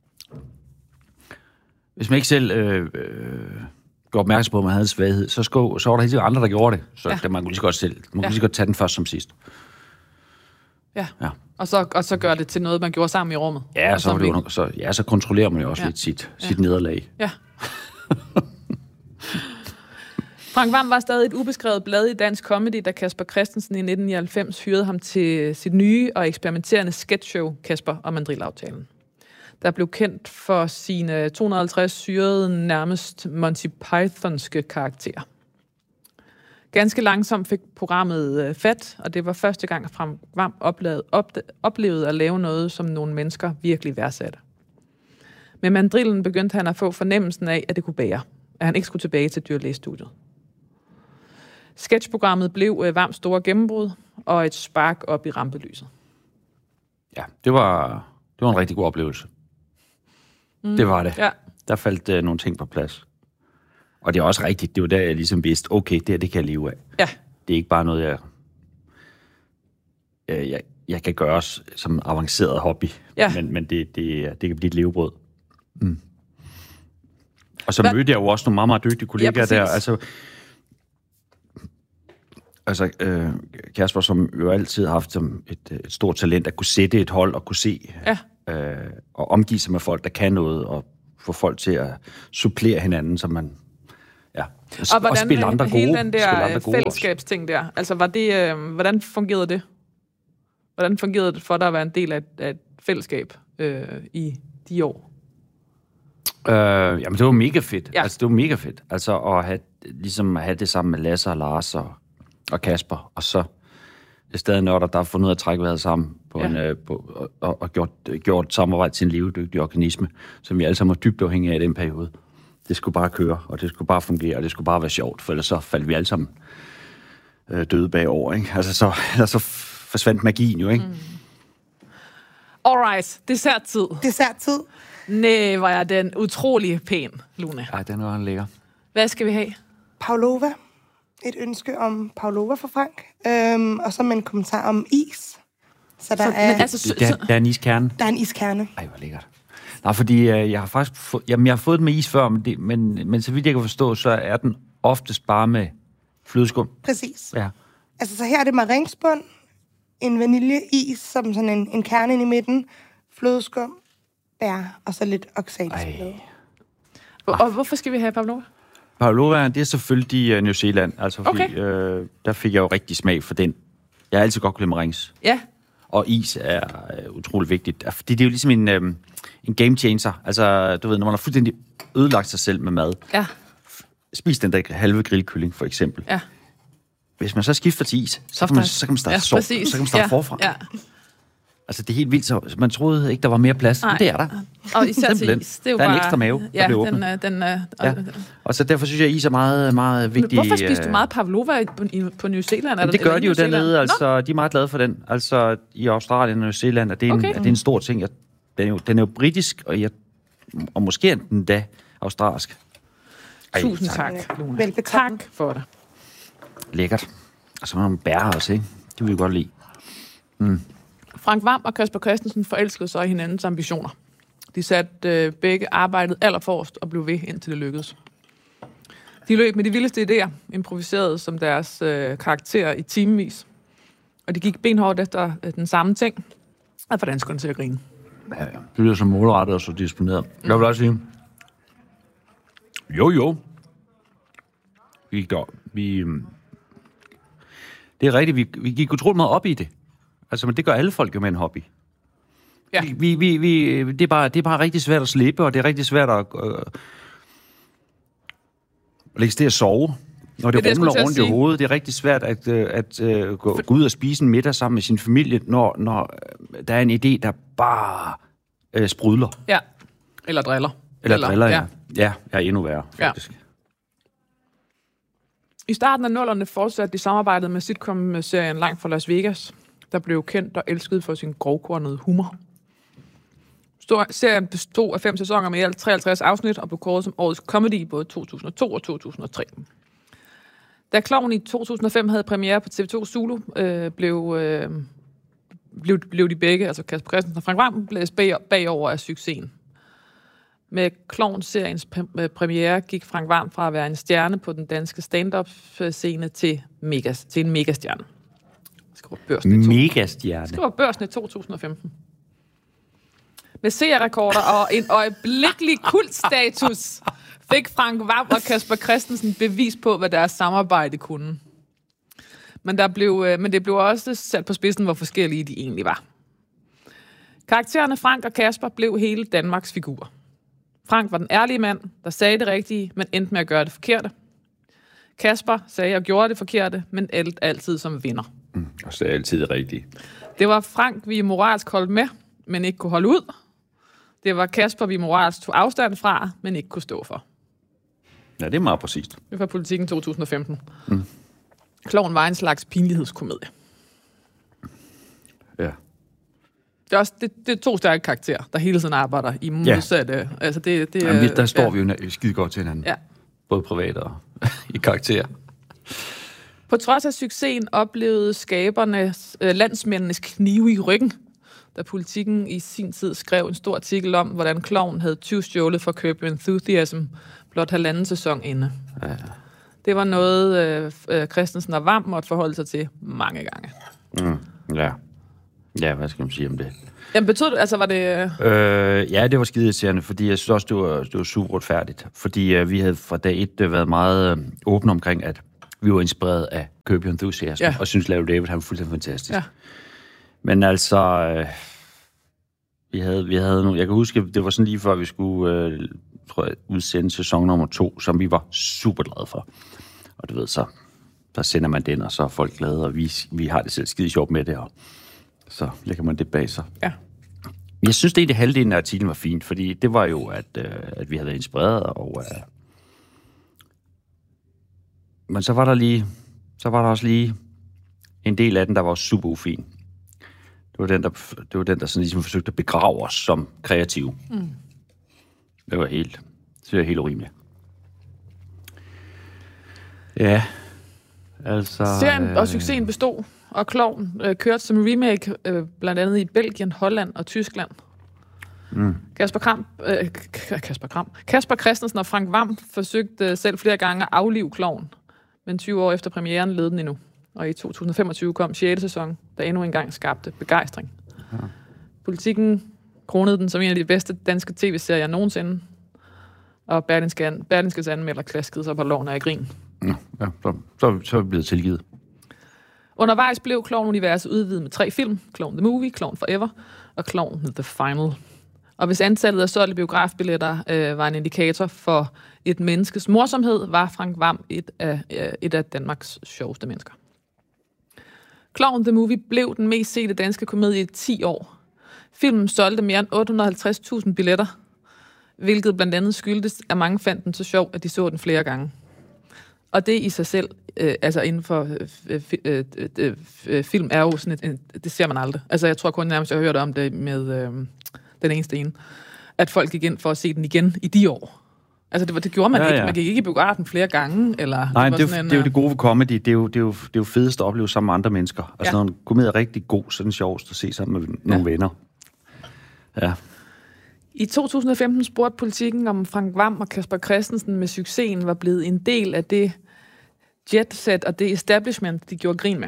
hvis man ikke selv øh, øh, går opmærksom på, at man havde svaghed, så, sko, så var der helt sikkert andre, der gjorde det. Så ja. man kunne lige så godt selv. Man kunne ja. lige så godt tage den først som sidst. Ja. ja. Og så, og så gør det til noget, man gjorde sammen i rummet. Ja, så, det jo, så, ja, så kontrollerer man jo også ja. lidt sit, ja. sit nederlag. Ja. Frank Hvam var stadig et ubeskrevet blad i dansk comedy, da Kasper Christensen i nitten nioghalvfems hyrede ham til sit nye og eksperimenterende sketchshow, Kasper og Mandrill-aftalen. Der blev kendt for sine to hundrede og halvtreds syrede, nærmest Monty Pythonske karakterer. Ganske langsomt fik programmet fat, og det var første gang, at Frank Hvam oplevede, oplevede at lave noget, som nogle mennesker virkelig værdsatte. Med Mandrillen begyndte han at få fornemmelsen af, at det kunne bære, at han ikke skulle tilbage til dyrlægestudiet. Sketchprogrammet blev Hvams store gennembrud og et spark op i rampelyset. Ja, det var, det var en rigtig god oplevelse. Mm. Det var det. Ja. Der faldt uh, nogle ting på plads. Og det er også rigtigt. Det var der, jeg ligesom vidste, okay, det her, det kan jeg leve af. Ja. Det er ikke bare noget, jeg, jeg, jeg, jeg kan gøre som avanceret hobby. Ja. Men, men det, det, det kan blive et levebrød. Mm. Og så Hva? mødte jeg jo også nogle meget, meget dygtige kollegaer ja, der. Altså, Altså, øh, Kasper, som jo altid har haft som et, et stort talent at kunne sætte et hold og kunne se ja. øh, og omgive sig med folk, der kan noget, og få folk til at supplere hinanden, så man ja, og, og, hvordan, og spille andre gode. Hele den der fællesskabsting der, altså var det, øh, hvordan fungerede det? Hvordan fungerede det for dig at være en del af, af et fællesskab øh, i de år? Øh, jamen, det var mega fedt. Ja. Altså, det var mega fedt. Altså, at have, ligesom at have det sammen med Lasse og Lars og, og Kasper, og så det er stadig nørder, der har fundet ud af at trække vejret sammen på ja. en, øh, på, og, og gjort, gjort samarbejde til en levedygtig organisme, som vi alle sammen var dybt afhængige af i den periode. Det skulle bare køre, og det skulle bare fungere, og det skulle bare være sjovt, for ellers så faldt vi alle sammen øh, døde bagover, ikke? Altså, så, ellers så forsvandt magien jo, ikke? Mm. Alright, desserttid. Desserttid. Næh, hvor er den utrolig pæn, Lune. Ej, den var lækker. Hvad skal vi have? Pavlova. Et ønske om Pavlova for Frank. Øhm, og så med en kommentar om is. Så der, så, er, altså, der, der er en iskerne. Der er en iskerne. Ej, hvor lækkert. Nej, fordi øh, jeg har faktisk få, jamen, jeg har fået den med is før, men, det, men, men så vidt jeg kan forstå, så er den oftest bare med flødeskum. Præcis. Ja. Altså, så her er det marinsbund, en vaniljeis, som sådan en, en kerne ind i midten, flødeskum, bær, og så lidt oxalsblad. Og, og hvorfor skal vi have Pavlova? Pavlova, det er selvfølgelig uh, New Zealand, altså fordi, okay. øh, der fik jeg jo rigtig smag for den. Jeg har altid godt kunne lide marins. Ja. Og is er uh, utrolig vigtigt, fordi det er jo ligesom en, um, en game changer. Altså, du ved, når man har fuldstændig ødelagt sig selv med mad. Ja. Spis den der halve grillkylling, for eksempel. Ja. Hvis man så skifter til is, så kan man, så kan man starte, ja, så, så kan man starte ja. forfra. Ja. Altså, det er helt vildt, så man troede ikke, der var mere plads. Nej. Men det er der. Og især til is. Det er jo der er bare, en ekstra mave, ja, der bliver åbnet. Den, den, den, ja. Og så derfor synes jeg, at is er meget, meget vigtig. Men hvorfor spiser du meget Pavlova på, på New Zealand? Er det, det gør de jo dernede. Altså, de er meget glade for den. Altså, i Australien og New Zealand er det en, okay. er det en stor ting. Den er, jo, den er jo britisk, og, jeg, og måske er den da australsk. Ej, Tusind tak, tak Luna. Tak for det. Lækkert. Og så er nogle bær også, ikke? Det vil jeg godt lide. Mm. Frank Hvam og Kasper Christensen forelskede sig i hinandens ambitioner. De satte øh, begge arbejdet allerforrest og blev ved, indtil det lykkedes. De løb med de vildeste idéer, improviserede som deres øh, karakterer i timevis. Og de gik benhårdt efter øh, den samme ting, og for danskerne til at grine. Ja, ja. Det lyder så målrettet og så disponeret. Mm. Jeg vil også sige, jo jo, vi gør, vi, det er rigtigt, vi, vi gik utroligt meget op i det. Altså, men det gør alle folk jo med en hobby. Ja. Vi, vi, vi, det, er bare, det er bare rigtig svært at slippe, og det er rigtig svært at, øh, at lægge til at sove. Når det, det rumler rundt i hovedet, det er rigtig svært at, at, at, at gå, gå ud og spise en middag sammen med sin familie, når, når der er en idé, der bare øh, sprudler. Ja, eller driller. Eller, eller driller, ja. Ja, ja jeg er endnu værre, faktisk. Ja. I starten af nullerne fortsatte de samarbejdet med sitcom-serien Langt fra Las Vegas, der blev kendt og elsket for sin grovkornede humor. Stor, serien bestod af fem sæsoner med i alt treoghalvtreds afsnit og blev kåret som årets comedy i både to tusind og to og to tusind og tre. Da Klovn i to tusind og fem havde premiere på T V to Zulu, øh, blev, øh, blev, blev de begge, altså Kasper Christensen og Frank Hvam, blæst bag, bagover af succesen. Med Klovn-seriens premiere gik Frank Hvam fra at være en stjerne på den danske stand-up-scene til, megas, til en megastjerne. Megastjerne. Skriver Børsen i to tusind og femten. Med seerrekorder og en øjeblikkelig kultstatus fik Frank Hvam og Kasper Christensen bevis på, hvad deres samarbejde kunne. Men, der blev, men det blev også sat på spidsen, hvor forskellige de egentlig var. Karaktererne Frank og Kasper blev hele Danmarks figur. Frank var den ærlige mand, der sagde det rigtige, men endte med at gøre det forkerte. Kasper sagde og gjorde det forkerte, men alt altid som vinder. Mm, og sagde altid det rigtige. Det var Frank, vi moralsk holdt med, men ikke kunne holde ud. Det var Kasper, vi moralsk tog afstand fra, men ikke kunne stå for. Ja, det er meget præcist. Det var Politikken to tusind og femten. Mm. Klovn var en slags pinlighedskomedie. Ja. Det er, også, det, det er to stærke karakterer, der hele tiden arbejder i modsatte... Ja. Altså det, det, Jamen, der står ja. vi jo skide godt til hinanden. Ja. Både privat og i karakter. På trods af succesen oplevede skaberne øh, landsmændenes knive i ryggen, da Politikken i sin tid skrev en stor artikel om, hvordan Klovn havde tyvstjålet for Curb Your Enthusiasm blot halvanden sæson inde. Ja. Det var noget, øh, Christensen og Vam måtte forholde sig til mange gange. Mm, ja. Ja, hvad skal man sige om det? Jamen, betød det, altså var det... Øh, ja, det var skideirriterende, fordi jeg synes også, det var, det var super retfærdigt. Fordi øh, vi havde fra dag et været meget øh, åbne omkring, at vi var inspireret af Curb Your Enthusiasm, ja. Og synes Larry David, han var fuldstændig fantastisk. Ja. Men altså, øh, vi havde, vi havde nogle, jeg kan huske, det var sådan lige før vi skulle, øh, tror jeg, udsende sæson nummer to, som vi var super glade for. Og du ved, så der sender man den, og så er folk glade, og vi, vi har det selv skide sjovt med det, og så lægger man det bag sig. Ja. Jeg synes, det egentlig halvdelen af artiklen var fint, fordi det var jo, at, øh, at vi havde været inspireret, og øh, men så var der lige, så var der også lige en del af den, der var super ufin. Det var den, der, det var den, der sådan ligesom forsøgte at begrave os som kreative. Mm. Det var helt, det var helt urimeligt. Ja, altså... Serien øh, og succesen bestod, og Klovn øh, kørte som remake øh, blandt andet i Belgien, Holland og Tyskland. Mm. Kasper Kram, øh, Kasper Kram, Kasper Christensen og Frank Vam forsøgte selv flere gange at aflive Klovn, men tyve år efter premieren led den endnu. Og i to tusind og femogtyve kom sjette sæson, der endnu engang skabte begejstring. Ja. Politikken kronede den som en af de bedste danske tv-serier nogensinde, og Berlingskes anmelder klaskede sig på loven af grin. Ja, ja så, så, så er vi blevet tilgivet. Undervejs blev Klovn-universet udvidet med tre film. Klovn The Movie, Klovn Forever og Klovn The Final. Og hvis antallet af solgte biografbilletter øh, var en indikator for et menneskes morsomhed, var Frank Vam et af, øh, et af Danmarks sjoveste mennesker. Klovn The Movie blev den mest sete danske komedie i ti år. Filmen solgte mere end otte hundrede og halvtreds tusind billetter, hvilket blandt andet skyldtes, at mange fandt den så sjov, at de så den flere gange. Og det i sig selv, øh, altså inden for øh, øh, øh, øh, film, er jo sådan et, øh, det ser man aldrig. Altså jeg tror kun nærmest, jeg har hørt om det med øh, den eneste ene, at folk gik ind for at se den igen i de år. Altså det, var, det gjorde man ja, ikke. Ja. Man gik ikke i biografen flere gange. Eller, Nej, det, det, er, en, det er jo det gode ved comedy. Det er jo, det er jo, det er jo fedest at opleve sammen med andre mennesker. Altså ja. Når en komedie er rigtig god, så er den sjovest at se sammen med nogle ja. venner. Ja. I to tusind og femten spurgte Politikken, om Frank Vam og Kasper Christensen med succesen var blevet en del af det jetset og det establishment, de gjorde grin med.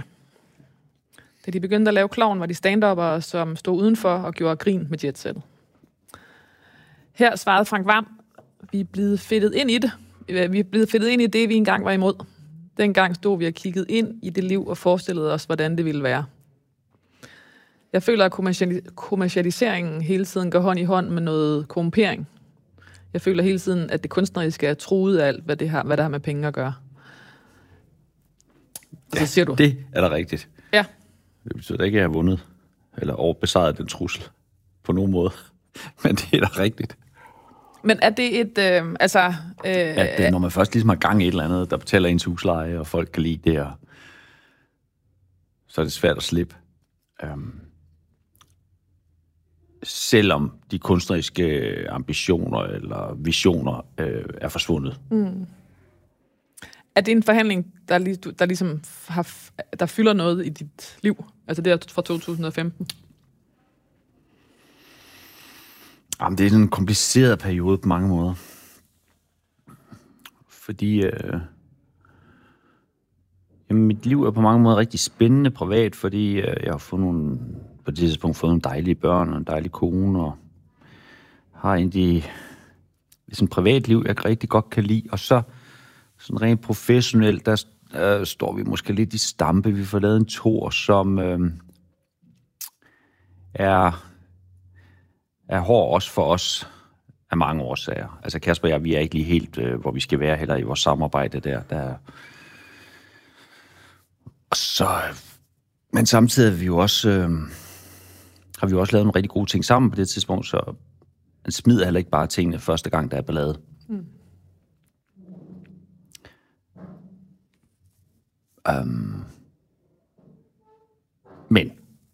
Da de begyndte at lave Klovn, var de stand-uppere, som stod udenfor og gjorde grin med jetsettet. Her svarede Frank Vam, vi er blevet fedtet ind i det. Vi er blevet fedtet ind i det, vi engang var imod. Dengang stod vi og kiggede ind i det liv og forestillede os, hvordan det ville være. Jeg føler, at kommercialiseringen hele tiden går hånd i hånd med noget korrumpering. Jeg føler hele tiden, at det kunstneriske er truet af alt, hvad det har, hvad der har med penge at gøre. Og så siger du. Det er da rigtigt. Ja. Det betyder ikke, at jeg har vundet eller overbesejret den trussel på nogen måde. Men det er da rigtigt. Men er det et, øh, altså... Øh, at det, når man først ligesom har gang i et eller andet, der betaler ens husleje, og folk kan lide det, og så er det svært at slippe. Um, selvom de kunstneriske ambitioner eller visioner øh, er forsvundet. Mm. Er det en forhandling, der, lig, der ligesom har, der fylder noget i dit liv? Altså det er fra to tusind og femten? Jamen, det er en kompliceret periode på mange måder. Fordi øh, jamen, mit liv er på mange måder rigtig spændende privat, fordi øh, jeg har fået nogle, på det tidspunkt fået nogle dejlige børn og en dejlig kone, og har egentlig sådan et privat liv, jeg rigtig godt kan lide. Og så sådan rent professionelt, der øh, står vi måske lidt i stampe. Vi får lavet en tour, som øh, er... er hård også for os af mange årsager. Altså Kasper og jeg, vi er ikke lige helt, øh, hvor vi skal være heller i vores samarbejde der. der. Og så, men samtidig har vi jo også, øh, har vi jo også lavet nogle rigtig gode ting sammen på det tidspunkt, så man smider heller ikke bare tingene første gang, der er ballade. Mm. Um, men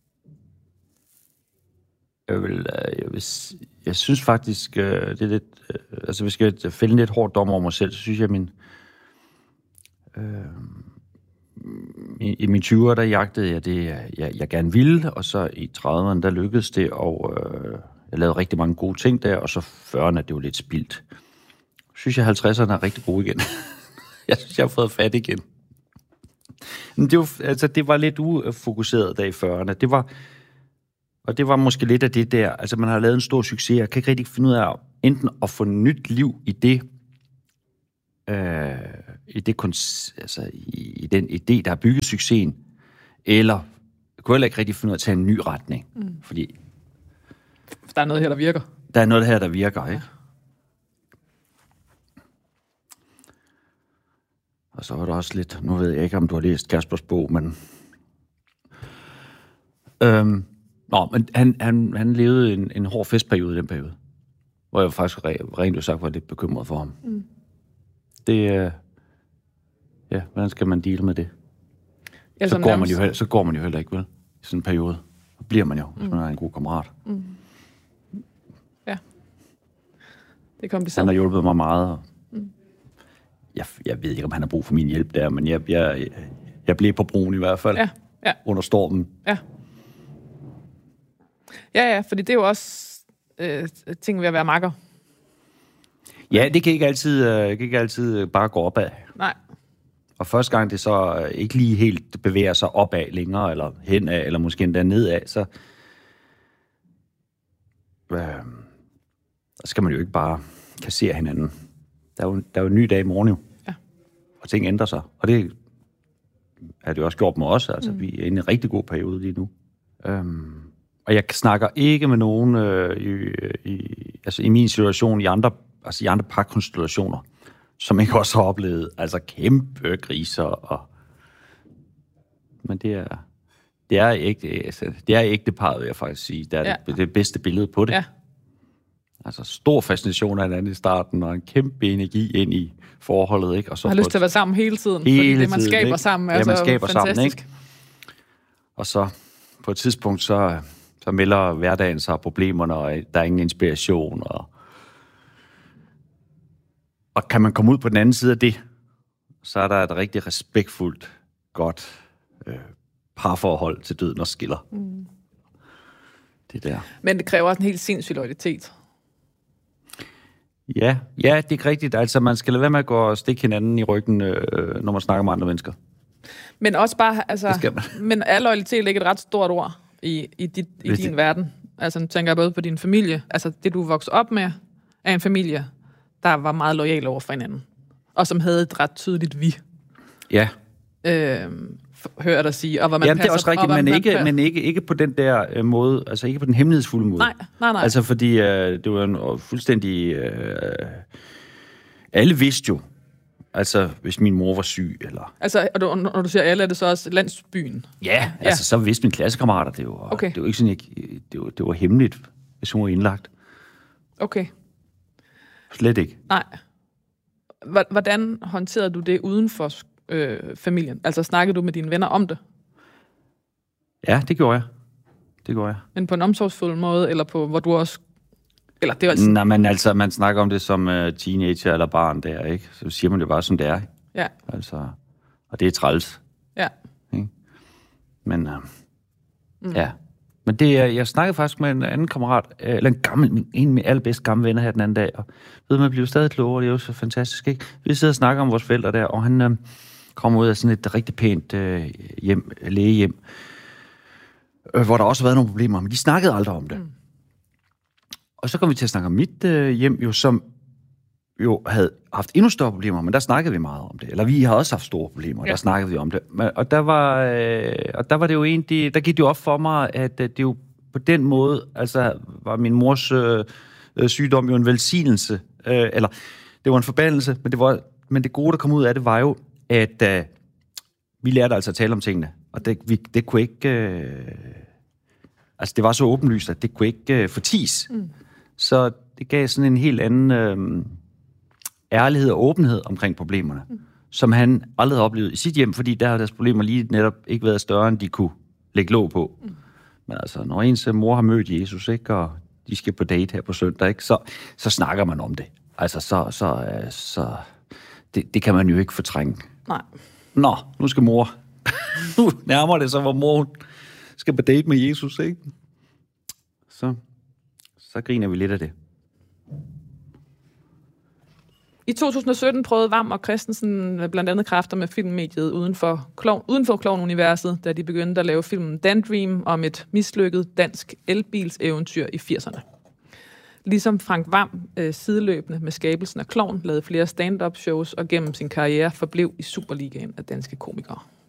Jeg, vil, jeg, vil, jeg synes faktisk, det er lidt... Altså, hvis jeg skal fælde lidt hårdt dom over mig selv, så synes jeg, at min... Øh, i, I mine tyvere, der jagtede jeg det, jeg, jeg gerne ville, og så i trediverne, der lykkedes det, og øh, jeg lavede rigtig mange gode ting der, og så fyrrerne, det var lidt spildt. Jeg synes jeg, halvtredserne er rigtig gode igen. Jeg synes, jeg har fået fat igen. Men det var, altså, det var lidt ufokuseret der i fyrrerne. Det var, og det var måske lidt af det der. Altså, man har lavet en stor succes. Jeg kan ikke rigtig finde ud af enten at få nyt liv i det, øh, i, det altså, i, i den idé, der har bygget succesen, eller jeg kunne heller ikke rigtig finde ud af at tage en ny retning. Mm. Fordi der er noget her, der virker. Der er noget her, der virker, ikke? Og så var der også lidt, nu ved jeg ikke, om du har læst Kaspers bog, men... Øhm, nå, men han, han, han levede en, en hård festperiode i den periode, hvor jeg faktisk rent ud sagt var lidt bekymret for ham. Mm. Det, øh, ja, hvordan skal man deale med det? Så går, man jo, så går man jo heller ikke, vel? I sådan en periode. Så bliver man jo, mm. hvis man er en god kammerat. Mm. Ja. Det er kompliceret. Han har hjulpet mig meget, og Jeg, jeg ved ikke, om han har brug for min hjælp der, men jeg, jeg, jeg blev på broen i hvert fald. Ja, ja. Under stormen. Ja. Ja, ja, fordi det er jo også øh, ting ved at være makker. Ja, det kan ikke altid, øh, kan ikke altid bare gå opad. Nej. Og første gang det så ikke lige helt bevæger sig opad længere, eller henad, eller måske endda nedad, så øh, så skal man jo ikke bare kassere hinanden. Der er, jo, der er jo en ny dag i morgen jo. Ja. Og ting ændrer sig. Og det har det jo også gjort med os. Altså, mm. vi er inde i en rigtig god periode lige nu. Øhm, og jeg snakker ikke med nogen øh, i, i, altså, i min situation, i andre, altså, i andre parkonstellationer, som ikke også har oplevet altså, kæmpe kriser. Og... Men det er, det er ikke altså, det er ægte parret, vil jeg faktisk sige. Det er ja. det, det bedste billede på det. Ja. Altså stor fascination af hinanden i starten, og en kæmpe energi ind i forholdet, ikke? Og så man har lyst til at være sammen hele tiden, hele fordi det, man tiden, skaber ikke? sammen, er ja, man så skaber fantastisk. Sammen, ikke? Og så på et tidspunkt, så, så melder hverdagen sig problemerne, og der er ingen inspiration. Og, og kan man komme ud på den anden side af det, så er der et rigtig respektfuldt, godt øh, parforhold til døden og skiller. Mm. Det der. Men det kræver også en helt sindssyg loyalitet. Ja, ja, det er rigtigt. Altså, man skal lade være med at gå og stikke hinanden i ryggen, øh, når man snakker med andre mennesker. Men også bare, altså... Men er loyalitet ikke et ret stort ord i, i, dit, i din verden? Altså, nu tænker jeg både på din familie. Altså, det du voksede op med, er en familie, der var meget loyal over for hinanden. Og som havde et ret tydeligt vi. Ja. Øh, hører dig sige, og hvor man Jamen, passer, det er også rigtigt, men, ikke, men ikke, ikke på den der øh, måde, altså ikke på den hemmelighedsfulde måde. Nej, nej, nej. Altså, fordi øh, det var en øh, fuldstændig... Øh, alle vidste jo, altså, hvis min mor var syg, eller... Altså, og du, når du siger alle, er det så også landsbyen? Ja, ja. Altså, så vidste mine klassekammerater, det var, okay. det var ikke sådan, jeg, det, var, det var hemmeligt, hvis hun var indlagt. Okay. Slet ikke. Nej. Hvordan håndterede du det uden for øh, familien? Altså, snakkede du med dine venner om det? Ja, det gjorde jeg. Det gjorde jeg. Men på en omsorgsfuld måde, eller på, hvor du også... Eller det er altså... Nej, men altså, man snakker om det som uh, teenager eller barn der, ikke? Så siger man det bare, som det er. Ja. Altså, og det er træls. Ja. Ikke? Men, uh, mm. ja. Men det, jeg snakkede faktisk med en anden kammerat, eller en gammel, en af mine allerbedste gamle venner her den anden dag, og ved man bliver stadig klogere, det er jo så fantastisk, ikke? Vi sidder og snakker om vores forældre der, og han øh, kommer ud af sådan et rigtig pænt øh, hjem, lægehjem, øh, hvor der også har været nogle problemer, men de snakkede aldrig om det. Mm. Og så kom vi til at snakke om mit øh, hjem, jo, som jo havde haft endnu større problemer, men der snakkede vi meget om det. Eller vi har også haft store problemer, ja. Der snakkede vi om det. Men, og, der var, øh, og der var det jo egentlig, der gik det jo op for mig, at øh, det jo på den måde, altså var min mors øh, sygdom jo en velsignelse, øh, eller det var en forbandelse, men det, var, men det gode, der kom ud af det, var jo, at øh, vi lærte altså at tale om tingene, og det, vi, det kunne ikke, øh, altså det var så åbenlyst, at det kunne ikke øh, forties. Mm. Så det gav sådan en helt anden... Øh, ærlighed og åbenhed omkring problemerne, mm. som han aldrig havde oplevet i sit hjem, fordi der har deres problemer lige netop ikke været større, end de kunne lægge låg på. Mm. Men altså, når ens mor har mødt Jesus, ikke, og de skal på date her på søndag, ikke, så, så snakker man om det. Altså, så, så, så det, det kan man jo ikke fortrænge. Nej. Nå, nu skal mor. Nu nærmer det så, hvor mor skal på date med Jesus, ikke? Så, så griner vi lidt af det. I to tusind og sytten prøvede Vam og Christensen blandt andet kræfter med filmmediet uden for, klovn, uden for klovn-universet, da de begyndte at lave filmen Dan Dream om et mislykket dansk elbilseventyr i firserne. Ligesom Frank Vam øh, sideløbende med skabelsen af Klovn lavede flere stand-up shows og gennem sin karriere forblev i Superligaen af danske komikere.